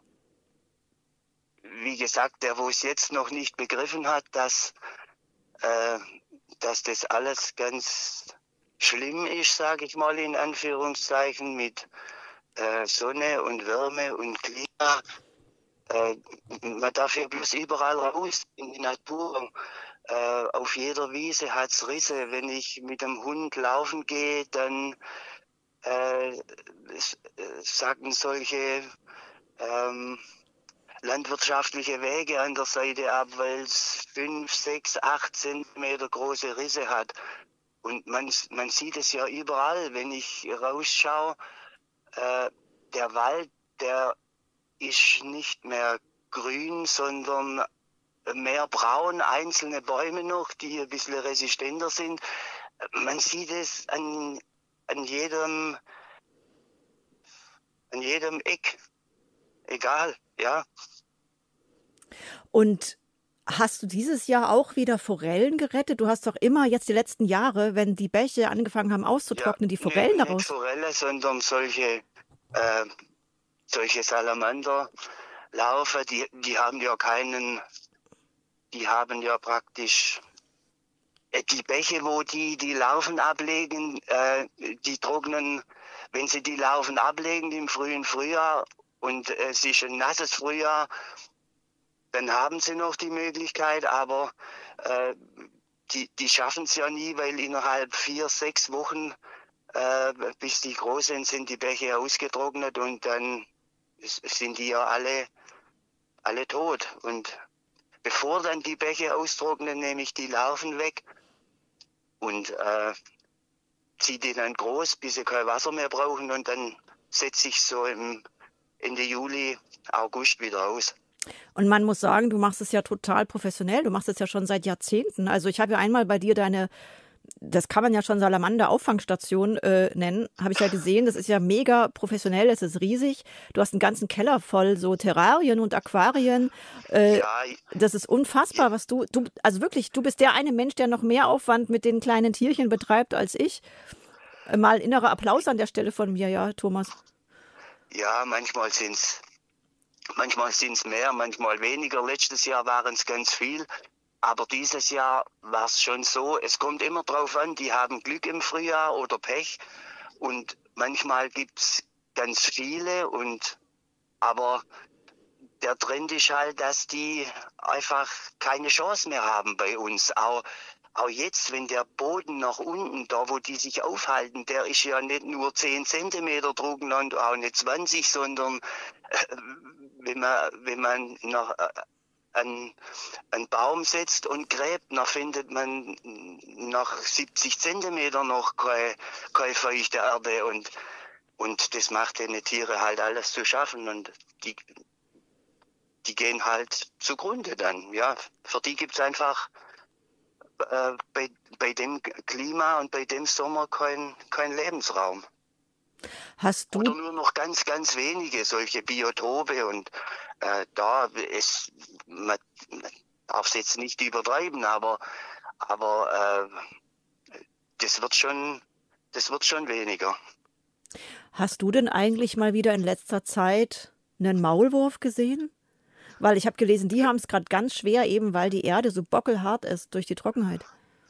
wie gesagt, der, wo es jetzt noch nicht begriffen hat, dass, äh, dass das alles ganz schlimm ist, sage ich mal in Anführungszeichen, mit Sonne und Wärme und Klima. Äh, man darf ja bloß überall raus in die Natur. Äh, auf jeder Wiese hat's Risse. Wenn ich mit dem Hund laufen gehe, dann äh, sagen solche ähm, landwirtschaftliche Wege an der Seite ab, weil es fünf, sechs, acht Zentimeter große Risse hat. Und man, man sieht es ja überall, wenn ich rausschaue. Äh, der Wald, der ist nicht mehr grün, sondern mehr braun, einzelne Bäume noch, die ein bisschen resistenter sind. Man sieht es an, an jedem, an jedem Eck. Egal, ja. Und hast du dieses Jahr auch wieder Forellen gerettet? Du hast doch immer jetzt die letzten Jahre, wenn die Bäche angefangen haben auszutrocknen, ja, die Forellen nee, daraus. Nicht Forelle, sondern solche, äh, solche Salamanderlarven, die, die haben ja keinen, die haben ja praktisch äh, die Bäche, wo die die Larven ablegen, äh, die trocknen, wenn sie die Larven ablegen im frühen Frühjahr und äh, es ist ein nasses Frühjahr, dann haben sie noch die Möglichkeit, aber äh, die, die schaffen es ja nie, weil innerhalb vier, sechs Wochen, äh, bis die groß sind, sind die Bäche ausgetrocknet und dann sind die ja alle, alle tot. Und bevor dann die Bäche austrocknen, nehme ich die Larven weg und äh, ziehe die dann groß, bis sie kein Wasser mehr brauchen und dann setze ich so im Ende Juli, August wieder aus. Und man muss sagen, du machst es ja total professionell. Du machst es ja schon seit Jahrzehnten. Also ich habe ja einmal bei dir deine, das kann man ja schon Salamander-Auffangstation äh, nennen, habe ich ja gesehen. Das ist ja mega professionell, es ist riesig. Du hast einen ganzen Keller voll so Terrarien und Aquarien. Äh, ja, das ist unfassbar, was du, du, also wirklich, du bist der eine Mensch, der noch mehr Aufwand mit den kleinen Tierchen betreibt als ich. Äh, mal innerer Applaus an der Stelle von mir, ja, Thomas. Ja, manchmal sind's Manchmal sind es mehr, manchmal weniger. Letztes Jahr waren es ganz viel. Aber dieses Jahr war es schon so, es kommt immer drauf an, die haben Glück im Frühjahr oder Pech. Und manchmal gibt es ganz viele. Und aber der Trend ist halt, dass die einfach keine Chance mehr haben bei uns. Auch, auch jetzt, wenn der Boden nach unten, da wo die sich aufhalten, der ist ja nicht nur zehn Zentimeter trocken und auch nicht zwanzig, sondern äh, wenn man, wenn man nach, äh, an einen Baum setzt und gräbt, dann findet man nach siebzig Zentimeter noch keine, keine feuchte Erde. Und, und das macht den Tiere halt alles zu schaffen. Und die, die gehen halt zugrunde dann. Ja, für die gibt es einfach äh, bei, bei dem Klima und bei dem Sommer kein, kein Lebensraum. Hast Oder du, nur noch ganz, ganz wenige solche Biotope und äh, da ist, man, man darf es jetzt nicht übertreiben, aber, aber äh, das wird schon, das wird schon weniger. hast du denn eigentlich mal wieder in letzter Zeit einen Maulwurf gesehen? Weil ich habe gelesen, die haben es gerade ganz schwer, eben weil die Erde so bockelhart ist durch die Trockenheit.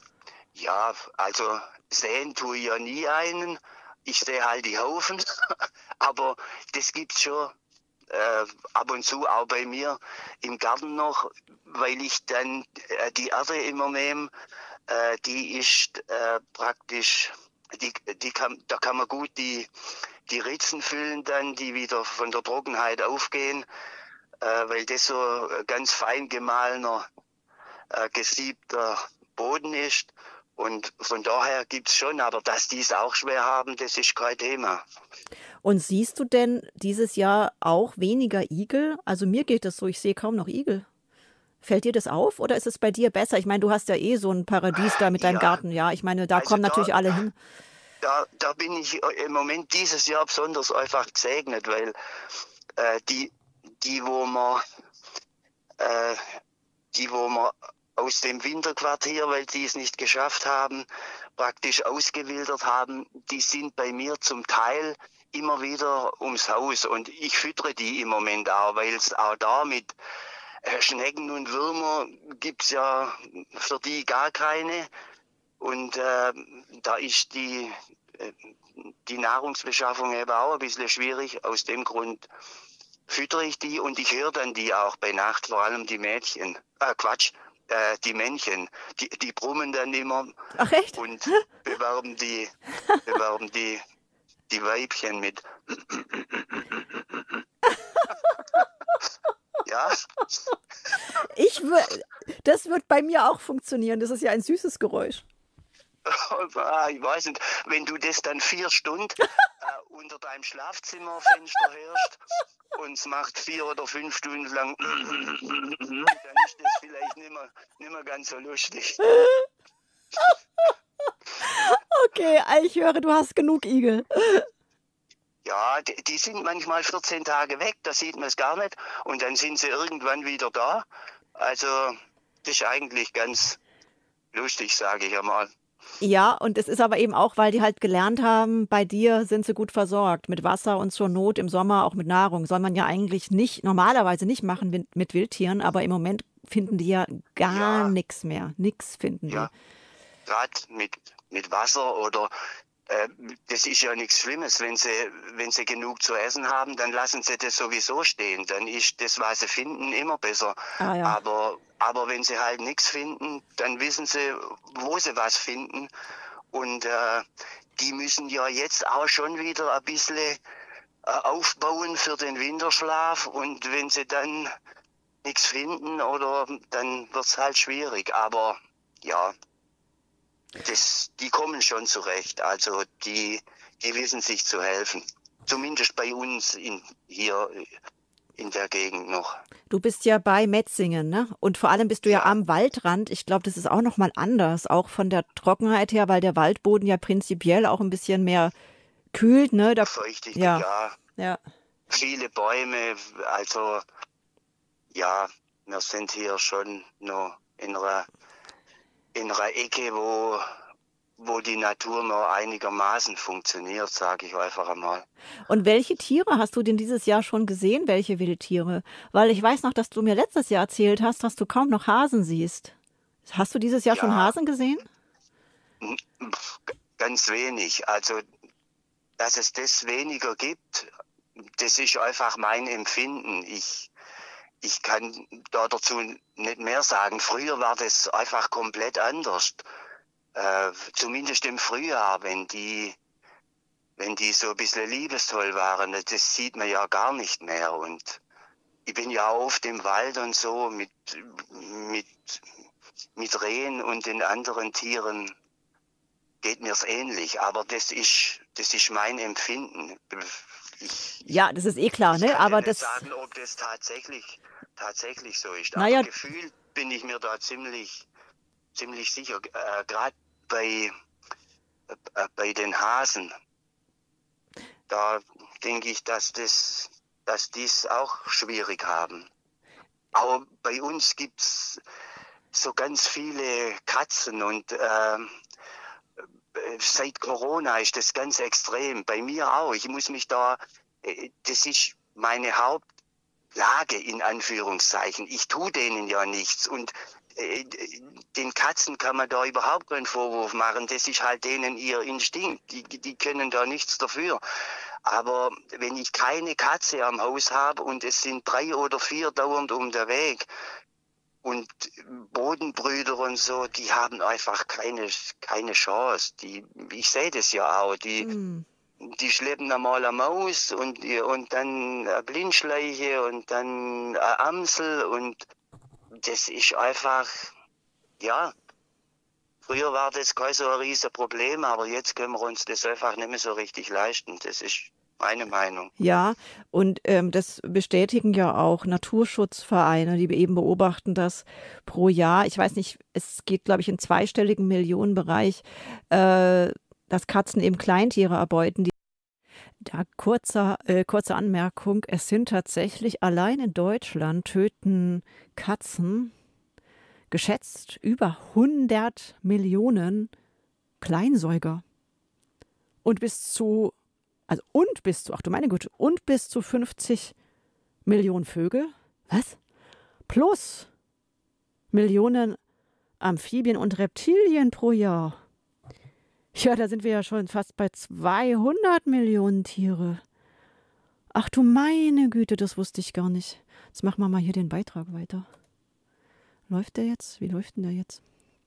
Ja, also sehen tue ich ja nie einen. Ich sehe halt die Haufen, aber das gibt's schon äh, ab und zu auch bei mir im Garten noch, weil ich dann äh, die Erde immer nehme, äh, die ist äh, praktisch, die, die kann, da kann man gut die, die Ritzen füllen dann, die wieder von der Trockenheit aufgehen, äh, weil das so ganz fein gemahlener, äh, gesiebter Boden ist. Und von daher gibt's schon, aber dass die es auch schwer haben, das ist kein Thema. Und siehst du denn dieses Jahr auch weniger Igel? Also mir geht es so, ich sehe kaum noch Igel. Fällt dir das auf oder ist es bei dir besser? Ich meine, du hast ja eh so ein Paradies da mit deinem Ja. Garten. Ja, ich meine, da Also kommen da- natürlich alle hin. Da, da bin ich im Moment dieses Jahr besonders einfach gesegnet, weil äh, die, die, wo man, äh, die, wo man aus dem Winterquartier, weil die es nicht geschafft haben, praktisch ausgewildert haben, die sind bei mir zum Teil immer wieder ums Haus und ich füttere die im Moment auch, weil es auch da mit äh, Schnecken und Würmer gibt's ja für die gar keine und äh, da ist die, äh, die Nahrungsbeschaffung eben auch ein bisschen schwierig, aus dem Grund füttere ich die und ich höre dann die auch bei Nacht, vor allem die Mädchen, äh, Quatsch, äh, die Männchen, die, die brummen dann immer Ach echt? und bewerben die, bewerben die, die Weibchen mit. Ja, Ich wür- das wird bei mir auch funktionieren. Das ist ja ein süßes Geräusch. ah, ich weiß nicht, wenn du das dann vier Stunden äh, unter deinem Schlafzimmerfenster hörst und es macht vier oder fünf Stunden lang, dann ist das vielleicht nicht mehr, nicht mehr ganz so lustig. Okay, ich höre, du hast genug Igel. Ja, die, die sind manchmal vierzehn Tage weg, da sieht man es gar nicht und dann sind sie irgendwann wieder da. Also das ist eigentlich ganz lustig, sage ich einmal. Ja, und es ist aber eben auch, weil die halt gelernt haben, bei dir sind sie gut versorgt mit Wasser und zur Not im Sommer auch mit Nahrung. Soll man ja eigentlich nicht, normalerweise nicht machen mit, mit Wildtieren, aber im Moment finden die ja gar Ja. nichts mehr. Nix finden die. Ja, gerade mit, mit Wasser oder äh, das ist ja nichts Schlimmes. Wenn sie, wenn sie genug zu essen haben, dann lassen sie das sowieso stehen. Dann ist das, was sie finden, immer besser. Ah, ja. Aber, aber wenn sie halt nichts finden, dann wissen sie, wo sie was finden. Und äh, die müssen ja jetzt auch schon wieder ein bisschen äh, aufbauen für den Winterschlaf. Und wenn sie dann nichts finden, oder dann wird's halt schwierig. Aber ja, das, die kommen schon zurecht. Also die, die wissen sich zu helfen. Zumindest bei uns in, hier in der Gegend noch. Du bist ja bei Metzingen, ne? Und vor allem bist du ja, Ja. am Waldrand. Ich glaube, das ist auch nochmal anders, auch von der Trockenheit her, weil der Waldboden ja prinzipiell auch ein bisschen mehr kühlt, ne? Da, Feuchtig, Ja. ja. ja. Viele Bäume, also ja, wir sind hier schon noch in einer, in einer Ecke, wo, wo die Natur noch einigermaßen funktioniert, sage ich einfach einmal. Und welche Tiere hast du denn dieses Jahr schon gesehen? Welche Wildtiere? Weil ich weiß noch, dass du mir letztes Jahr erzählt hast, dass du kaum noch Hasen siehst. Hast du dieses Jahr Ja. schon Hasen gesehen? Pff, Ganz wenig. Also, dass es das weniger gibt, das ist einfach mein Empfinden. Ich, ich kann da dazu nicht mehr sagen. Früher war das einfach komplett anders. Äh, zumindest im Frühjahr, wenn die, wenn die so ein bisschen liebestoll waren, das sieht man ja gar nicht mehr. Und ich bin ja oft im Wald und so mit, mit, mit Rehen und den anderen Tieren geht mir's ähnlich, aber das ist, das ist mein Empfinden. Ich, Ja, das ist eh klar, ich ne? kann Aber ja nicht das, sagen, ob das tatsächlich, tatsächlich so ist. Naja. Aber gefühlt bin ich mir da ziemlich, ziemlich sicher, äh, gerade bei, äh, bei den Hasen, da denke ich, dass das, dass die es auch schwierig haben. Aber bei uns gibt es so ganz viele Katzen und äh, seit Corona ist das ganz extrem. Bei mir auch. Ich muss mich da, das ist meine Hauptlage in Anführungszeichen. Ich tue denen ja nichts und äh, den Katzen kann man da überhaupt keinen Vorwurf machen. Das ist halt denen ihr Instinkt. Die, die können da nichts dafür. Aber wenn ich keine Katze am Haus habe und es sind drei oder vier dauernd um den Weg und Bodenbrüder und so, die haben einfach keine, keine Chance. Die, ich sehe das ja auch. Die, mm. die schleppen einmal eine Maus und, und dann eine Blindschleiche und dann eine Amsel und das ist einfach, ja, früher war das kein so ein riesen Problem, aber jetzt können wir uns das einfach nicht mehr so richtig leisten. Das ist meine Meinung. Ja, und ähm, das bestätigen ja auch Naturschutzvereine, die eben beobachten, dass pro Jahr, ich weiß nicht, es geht, glaube ich, in zweistelligen Millionenbereich, äh, dass Katzen eben Kleintiere erbeuten. Die da kurze, äh, kurze Anmerkung, es sind tatsächlich allein in Deutschland töten Katzen geschätzt über hundert Millionen Kleinsäuger. Und bis zu, also und bis zu, ach du meine Güte, und bis zu fünfzig Millionen Vögel. Was? Plus Millionen Amphibien und Reptilien pro Jahr. Ja, da sind wir ja schon fast bei zweihundert Millionen Tiere. Ach du meine Güte, das wusste ich gar nicht. Jetzt machen wir mal hier den Beitrag weiter. Läuft der jetzt? Wie läuft denn der jetzt?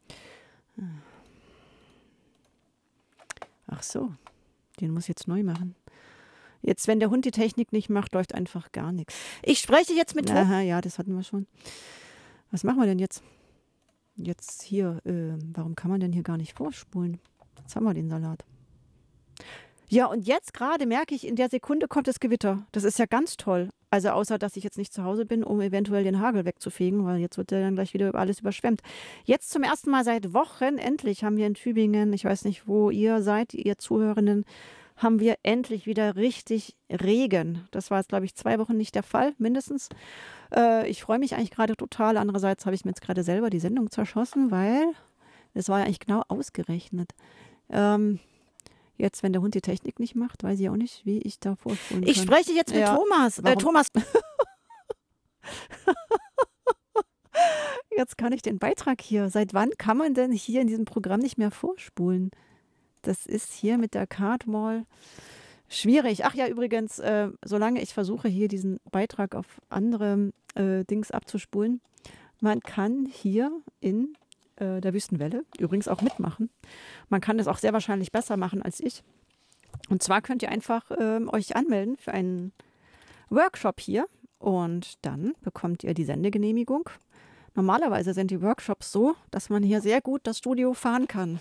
Ach so, den muss ich jetzt neu machen. Jetzt, wenn der Hund die Technik nicht macht, läuft einfach gar nichts. Ich spreche jetzt mit... Aha, ja, das hatten wir schon. Was machen wir denn jetzt? Jetzt hier, äh, warum kann man denn hier gar nicht vorspulen? Jetzt haben wir den Salat. Ja, und jetzt gerade merke ich, in der Sekunde kommt das Gewitter. Das ist ja ganz toll. Also außer, dass ich jetzt nicht zu Hause bin, um eventuell den Hagel wegzufegen, weil jetzt wird ja dann gleich wieder alles überschwemmt. Jetzt zum ersten Mal seit Wochen, endlich haben wir in Tübingen, ich weiß nicht, wo ihr seid, ihr Zuhörenden, haben wir endlich wieder richtig Regen. Das war jetzt, glaube ich, zwei Wochen nicht der Fall, mindestens. Äh, ich freue mich eigentlich gerade total. Andererseits habe ich mir jetzt gerade selber die Sendung zerschossen, weil das war ja eigentlich genau ausgerechnet. Ähm, Jetzt, wenn der Hund die Technik nicht macht, weiß ich auch nicht, wie ich da vorspulen kann. Ich spreche jetzt mit ja. Thomas. Äh, Thomas. Jetzt kann ich den Beitrag hier. Seit wann kann man denn hier in diesem Programm nicht mehr vorspulen? Das ist hier mit der Cardwall schwierig. Ach ja, übrigens, äh, solange ich versuche, hier diesen Beitrag auf andere äh, Dings abzuspulen, man kann hier in der Wüstenwelle übrigens auch mitmachen. Man kann das auch sehr wahrscheinlich besser machen als ich. Und zwar könnt ihr einfach ähm, euch anmelden für einen Workshop hier und dann bekommt ihr die Sendegenehmigung. Normalerweise sind die Workshops so, dass man hier sehr gut das Studio fahren kann.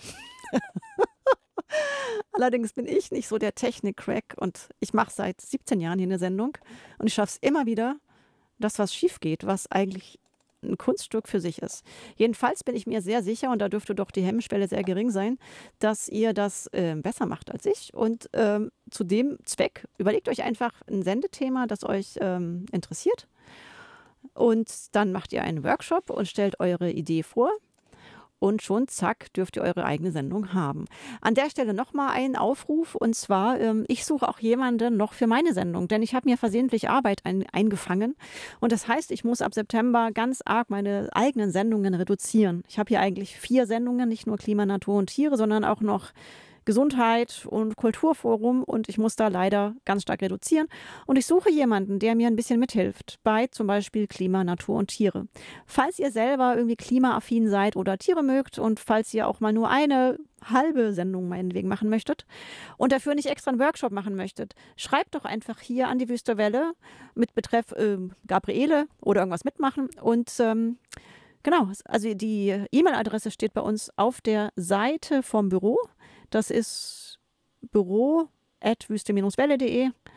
Allerdings bin ich nicht so der Technik-Crack und ich mache seit siebzehn Jahren hier eine Sendung und ich schaffe es immer wieder, dass was schief geht, was eigentlich ein Kunststück für sich ist. Jedenfalls bin ich mir sehr sicher, und da dürfte doch die Hemmschwelle sehr gering sein, dass ihr das äh, besser macht als ich. Und ähm, zu dem Zweck überlegt euch einfach ein Sendethema, das euch ähm, interessiert. Und dann macht ihr einen Workshop und stellt eure Idee vor. Und schon, zack, dürft ihr eure eigene Sendung haben. An der Stelle nochmal ein Aufruf. Und zwar, ähm, ich suche auch jemanden noch für meine Sendung. Denn ich habe mir versehentlich Arbeit ein, eingefangen. Und das heißt, ich muss ab September ganz arg meine eigenen Sendungen reduzieren. Ich habe hier eigentlich vier Sendungen, nicht nur Klima, Natur und Tiere, sondern auch noch Gesundheit und Kulturforum. Und ich muss da leider ganz stark reduzieren. Und ich suche jemanden, der mir ein bisschen mithilft bei zum Beispiel Klima, Natur und Tiere. Falls ihr selber irgendwie klimaaffin seid oder Tiere mögt und falls ihr auch mal nur eine halbe Sendung meinetwegen machen möchtet und dafür nicht extra einen Workshop machen möchtet, schreibt doch einfach hier an die Wüstewelle mit Betreff äh, Gabriele oder irgendwas mitmachen. Und ähm, genau, also die E-Mail-Adresse steht bei uns auf der Seite vom Büro. Das ist büro at wüste Bindestrich welle punkt de.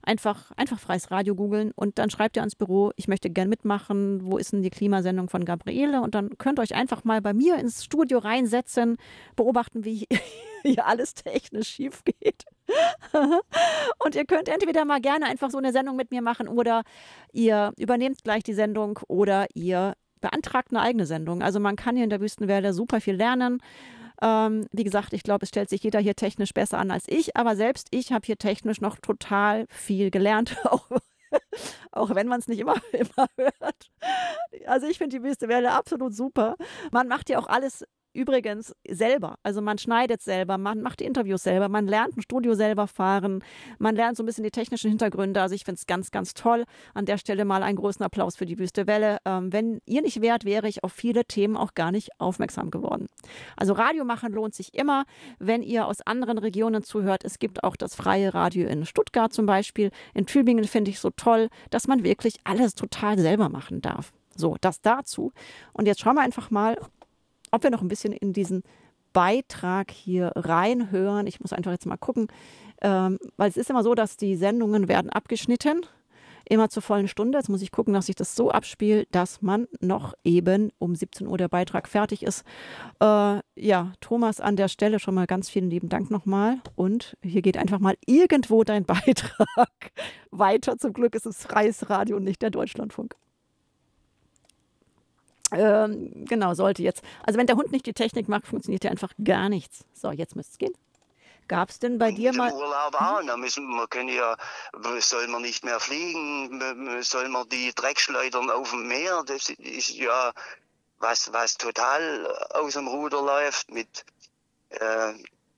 Einfach, einfach freies Radio googeln und dann schreibt ihr ans Büro, ich möchte gern mitmachen, wo ist denn die Klimasendung von Gabriele? Und dann könnt ihr euch einfach mal bei mir ins Studio reinsetzen, beobachten, wie hier alles technisch schief geht. Und ihr könnt entweder mal gerne einfach so eine Sendung mit mir machen oder ihr übernehmt gleich die Sendung oder ihr beantragt eine eigene Sendung. Also man kann hier in der Wüstenwelle super viel lernen. Ähm, wie gesagt, ich glaube, es stellt sich jeder hier technisch besser an als ich, aber selbst ich habe hier technisch noch total viel gelernt, auch, auch wenn man es nicht immer, immer hört. Also ich finde die Wüstenwelle absolut super. Man macht ja auch alles übrigens selber. Also man schneidet selber, man macht die Interviews selber, man lernt ein Studio selber fahren, man lernt so ein bisschen die technischen Hintergründe. Also ich finde es ganz, ganz toll. An der Stelle mal einen großen Applaus für die Wüstewelle. Ähm, wenn ihr nicht wärt, wäre ich auf viele Themen auch gar nicht aufmerksam geworden. Also Radio machen lohnt sich immer, wenn ihr aus anderen Regionen zuhört. Es gibt auch das freie Radio in Stuttgart zum Beispiel. In Tübingen finde ich so toll, dass man wirklich alles total selber machen darf. So, das dazu. Und jetzt schauen wir einfach mal, ob wir noch ein bisschen in diesen Beitrag hier reinhören. Ich muss einfach jetzt mal gucken, ähm, weil es ist immer so, dass die Sendungen werden abgeschnitten, immer zur vollen Stunde. Jetzt muss ich gucken, dass ich das so abspiele, dass man noch eben um siebzehn Uhr der Beitrag fertig ist. Äh, ja, Thomas, an der Stelle schon mal ganz vielen lieben Dank nochmal. Und hier geht einfach mal irgendwo dein Beitrag weiter. Zum Glück ist es freies Radio und nicht der Deutschlandfunk. Ähm, genau, sollte jetzt. Also wenn der Hund nicht die Technik macht, funktioniert ja einfach gar nichts. So, jetzt müsste es gehen. Gab es denn bei dir mal... Im Urlaub auch. Da müssen wir können ja, soll man nicht mehr fliegen, soll man die Dreckschleudern auf dem Meer, das ist ja was, was total aus dem Ruder läuft mit... Äh,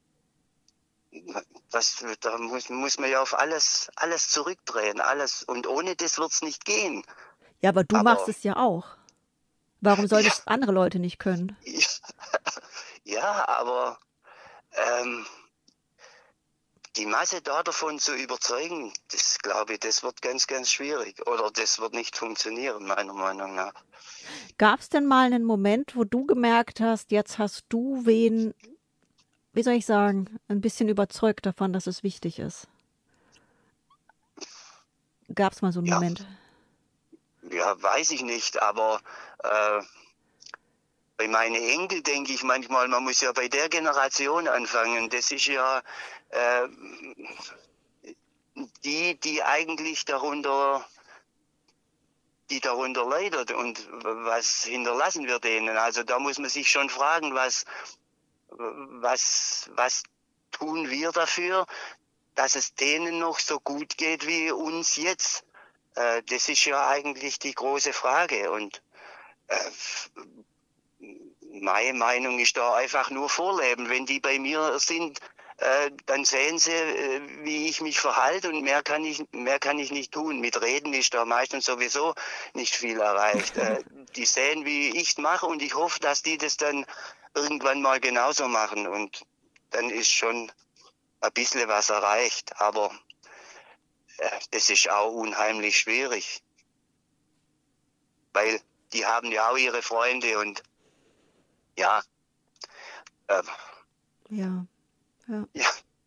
das, da muss, muss man ja auf alles, alles zurückdrehen, alles. Und ohne das wird es nicht gehen. Ja, aber du aber, machst es ja auch. Warum sollen ja, das andere Leute nicht können? Ja, ja aber ähm, die Masse da davon zu überzeugen, das glaube ich, das wird ganz, ganz schwierig. Oder das wird nicht funktionieren, meiner Meinung nach. Gab es denn mal einen Moment, wo du gemerkt hast, jetzt hast du wen, wie soll ich sagen, ein bisschen überzeugt davon, dass es wichtig ist? Gab es mal so einen Ja. Moment? Ja, weiß ich nicht, aber äh, bei meinen Enkel denke ich manchmal, man muss ja bei der Generation anfangen. Das ist ja äh, die, die eigentlich darunter, die darunter leidet. Und was hinterlassen wir denen? Also da muss man sich schon fragen, was, was, was tun wir dafür, dass es denen noch so gut geht wie uns jetzt? Das ist ja eigentlich die große Frage und äh, meine Meinung ist da einfach nur vorleben. Wenn die bei mir sind, äh, dann sehen sie, äh, wie ich mich verhalte und mehr kann ich, mehr kann ich nicht tun. Mit Reden ist da meistens sowieso nicht viel erreicht. äh, die sehen, wie ich es mache und ich hoffe, dass die das dann irgendwann mal genauso machen und dann ist schon ein bisschen was erreicht, aber das ist auch unheimlich schwierig, weil die haben ja auch ihre Freunde und ja. Äh, Ja, ja. ja.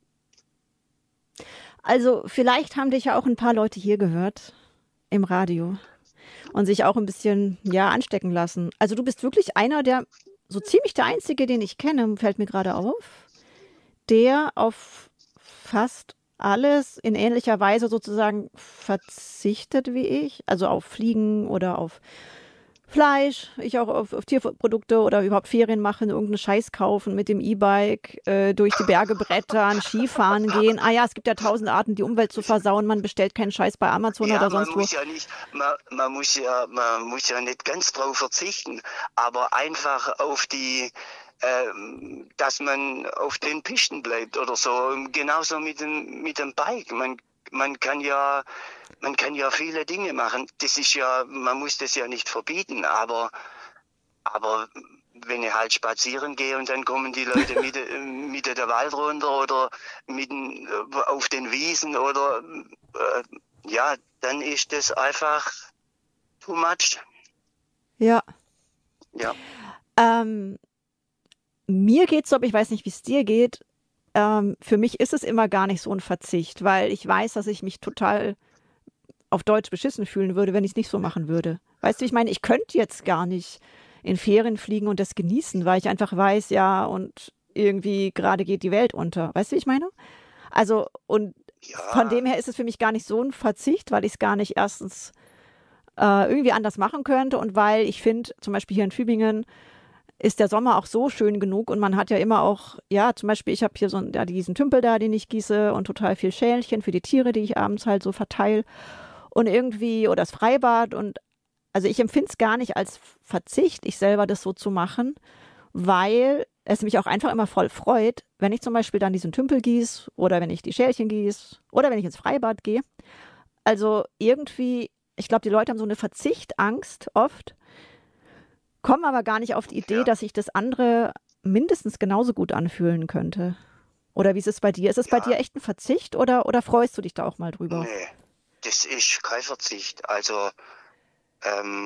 Also vielleicht haben dich ja auch ein paar Leute hier gehört im Radio und sich auch ein bisschen, ja, anstecken lassen. Also du bist wirklich einer der, so ziemlich der Einzige, den ich kenne, fällt mir gerade auf, der auf fast alles in ähnlicher Weise sozusagen verzichtet wie ich, also auf Fliegen oder auf Fleisch, ich auch auf, auf Tierprodukte oder überhaupt Ferien machen, irgendeinen Scheiß kaufen, mit dem E-Bike äh, durch die Berge brettern, Skifahren gehen. Ah ja, es gibt ja tausend Arten, die Umwelt zu versauen. Man bestellt keinen Scheiß bei Amazon ja, oder sonst man wo. Muss ja nicht, man, man, muss ja, man muss ja nicht ganz drauf verzichten, aber einfach auf die, äh, dass man auf den Pisten bleibt oder so. Genauso mit dem, mit dem Bike. Man, man kann ja... Man kann ja viele Dinge machen. Das ist ja, man muss das ja nicht verbieten, aber, aber wenn ich halt spazieren gehe und dann kommen die Leute Mitte, Mitte der Wald runter oder mitten auf den Wiesen oder, äh, ja, dann ist das einfach too much. Ja. Ja. Ähm, mir geht's so, aber ich weiß nicht, wie es dir geht. ähm, für mich ist es immer gar nicht so ein Verzicht, weil ich weiß, dass ich mich total auf Deutsch beschissen fühlen würde, wenn ich es nicht so machen würde. Weißt du, ich meine, ich könnte jetzt gar nicht in Ferien fliegen und das genießen, weil ich einfach weiß, ja, und irgendwie gerade geht die Welt unter. Weißt du, wie ich meine? Also, und Ja, von dem her ist es für mich gar nicht so ein Verzicht, weil ich es gar nicht erstens äh, irgendwie anders machen könnte und weil ich finde, zum Beispiel hier in Tübingen ist der Sommer auch so schön genug und man hat ja immer auch, ja, zum Beispiel, ich habe hier so einen, ja, diesen Tümpel da, den ich gieße und total viel Schälchen für die Tiere, die ich abends halt so verteile und irgendwie, oder das Freibad und also ich empfinde es gar nicht als Verzicht, ich selber das so zu machen, weil es mich auch einfach immer voll freut, wenn ich zum Beispiel dann diesen Tümpel gieße oder wenn ich die Schälchen gieße oder wenn ich ins Freibad gehe. Also irgendwie, ich glaube, die Leute haben so eine Verzichtangst oft, kommen aber gar nicht auf die Idee, ja, dass sich das andere mindestens genauso gut anfühlen könnte. Oder wie ist es bei dir? Ist es bei dir ja, echt ein Verzicht oder, oder freust du dich da auch mal drüber? nee, das ist kein Verzicht. Also, ähm,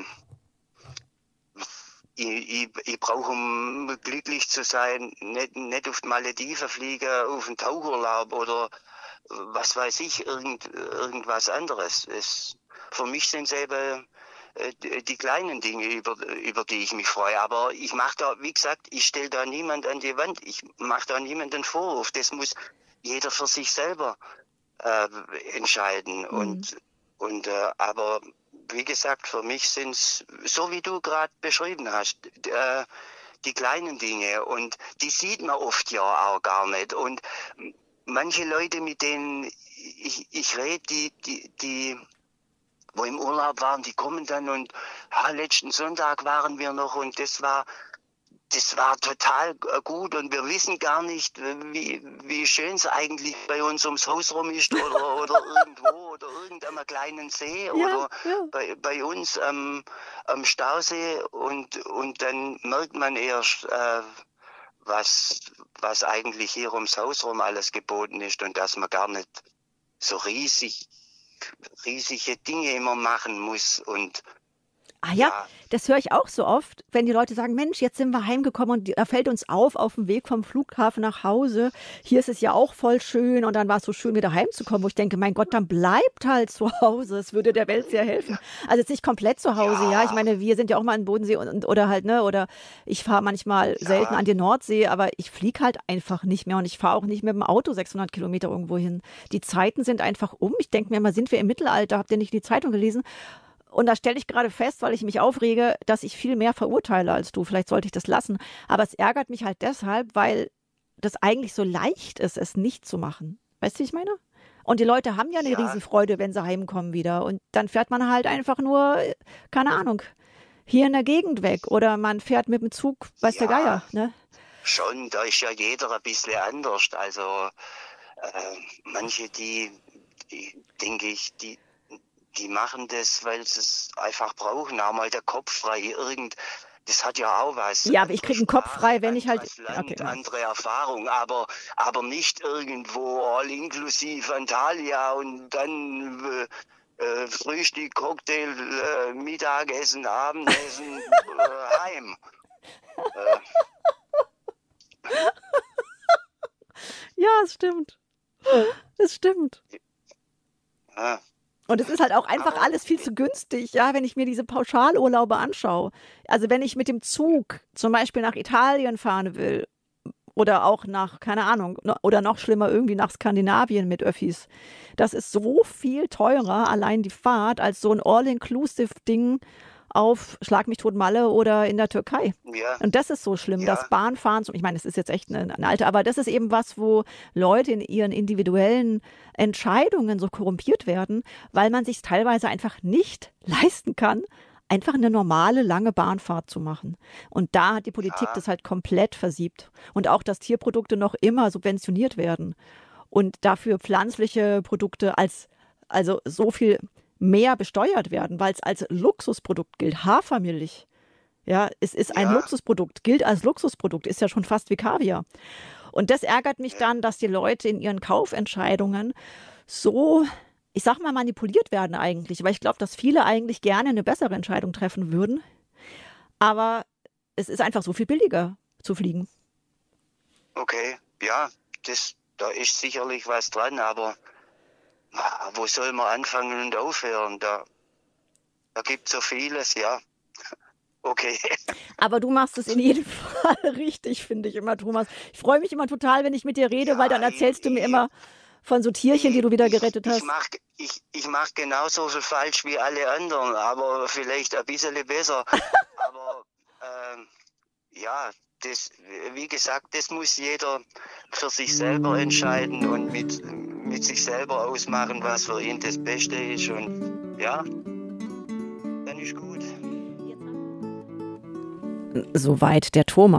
ich, ich, ich brauche, um glücklich zu sein, nicht, nicht auf die Malediven fliegen, auf einen Tauchurlaub oder was weiß ich, irgend, irgendwas anderes. Es, für mich sind es eben äh, die, die kleinen Dinge, über, über die ich mich freue. Aber ich mache da, wie gesagt, ich stelle da niemand an die Wand. Ich mache da niemanden Vorwurf. Das muss jeder für sich selber äh, entscheiden. Mhm. Und, und äh, aber wie gesagt, für mich sind es, so wie du gerade beschrieben hast, äh, die kleinen Dinge. Und die sieht man oft ja auch gar nicht. Und manche Leute, mit denen ich, ich rede, die, die, die, wo im Urlaub waren, die kommen dann und ja, letzten Sonntag waren wir noch und das war, das war total gut und wir wissen gar nicht, wie, wie schön es eigentlich bei uns ums Haus rum ist oder, oder irgendwo oder irgendeinem kleinen See Ja, oder ja. bei, bei uns am, am Stausee und, und dann merkt man erst, äh, was, was eigentlich hier ums Haus rum alles geboten ist und dass man gar nicht so riesig, riesige Dinge immer machen muss und Ah ja, ja, das höre ich auch so oft, wenn die Leute sagen, Mensch, jetzt sind wir heimgekommen und da fällt uns auf, auf dem Weg vom Flughafen nach Hause, hier ist es ja auch voll schön und dann war es so schön, wieder heimzukommen, wo ich denke, mein Gott, dann bleibt halt zu Hause, es würde der Welt sehr helfen. Also jetzt nicht komplett zu Hause, ja, ich ja, meine, wir sind ja auch mal in Bodensee und, und, oder halt, ne, oder ich fahre manchmal selten ja, an die Nordsee, aber ich fliege halt einfach nicht mehr und ich fahre auch nicht mit dem Auto sechshundert Kilometer irgendwo hin. Die Zeiten sind einfach um. Ich denke mir immer, sind wir im Mittelalter? Habt ihr nicht die Zeitung gelesen? Und da stelle ich gerade fest, weil ich mich aufrege, dass ich viel mehr verurteile als du. Vielleicht sollte ich das lassen. Aber es ärgert mich halt deshalb, weil das eigentlich so leicht ist, es nicht zu machen. Weißt du, wie ich meine? Und die Leute haben ja eine ja, Riesenfreude, wenn sie heimkommen wieder. Und dann fährt man halt einfach nur, äh, keine Ahnung, hier in der Gegend weg. Oder man fährt mit dem Zug, weiß der ja, Geier. Ne? schon, da ist ja jeder ein bisschen anders. Also äh, manche, die, die denke ich, die, die machen das, weil sie es einfach brauchen, auch mal der Kopf frei. Irgend, das hat ja auch was. Ja, aber ich Andere kriege einen Kopf Sprache, frei, wenn ich halt. anderes Okay, Land, ja. andere Erfahrung, aber, aber nicht irgendwo all inklusiv Antalya und dann äh, äh, Frühstück, Cocktail, äh, Mittagessen, Abendessen, äh, heim. Äh, Ja, es stimmt. Es stimmt. ja, Und es ist halt auch einfach aber alles viel zu günstig, ja, wenn ich mir diese Pauschalurlaube anschaue. Also wenn ich mit dem Zug zum Beispiel nach Italien fahren will oder auch nach, keine Ahnung, no- oder noch schlimmer irgendwie nach Skandinavien mit Öffis, das ist so viel teurer, allein die Fahrt, als so ein All-Inclusive-Ding auf Schlag mich tot Malle oder in der Türkei. ja, Und das ist so schlimm, das ja, Bahnfahren, zum- ich meine, es ist jetzt echt eine, eine alte, aber das ist eben was, wo Leute in ihren individuellen Entscheidungen so korrumpiert werden, weil man sich teilweise einfach nicht leisten kann, einfach eine normale, lange Bahnfahrt zu machen. Und da hat die Politik ja, das halt komplett versiebt. Und auch, dass Tierprodukte noch immer subventioniert werden. Und dafür pflanzliche Produkte als, also so viel mehr besteuert werden, weil es als Luxusprodukt gilt. Hafermilch. Ja, es ist ein ja, Luxusprodukt, gilt als Luxusprodukt, ist ja schon fast wie Kaviar. Und das ärgert mich ja, dann, dass die Leute in ihren Kaufentscheidungen so, ich sag mal, manipuliert werden eigentlich. Weil ich glaube, dass viele eigentlich gerne eine bessere Entscheidung treffen würden. Aber es ist einfach so viel billiger zu fliegen. okay, ja, das, da ist sicherlich was dran, aber ah, wo soll man anfangen und aufhören? Da, da gibt es so vieles, ja. Okay. Aber du machst es in jedem Fall richtig, finde ich immer, Thomas. Ich freue mich immer total, wenn ich mit dir rede, Ja, weil dann erzählst du mir ich- immer von so Tierchen, die du wieder gerettet Ich hast. mach, ich, ich mach genauso viel falsch wie alle anderen, aber vielleicht ein bisschen besser. aber ähm, ja, das, wie gesagt, das muss jeder für sich selber entscheiden und mit, mit sich selber ausmachen, was für ihn das Beste ist. Und ja, dann ist gut. Soweit der Thomas.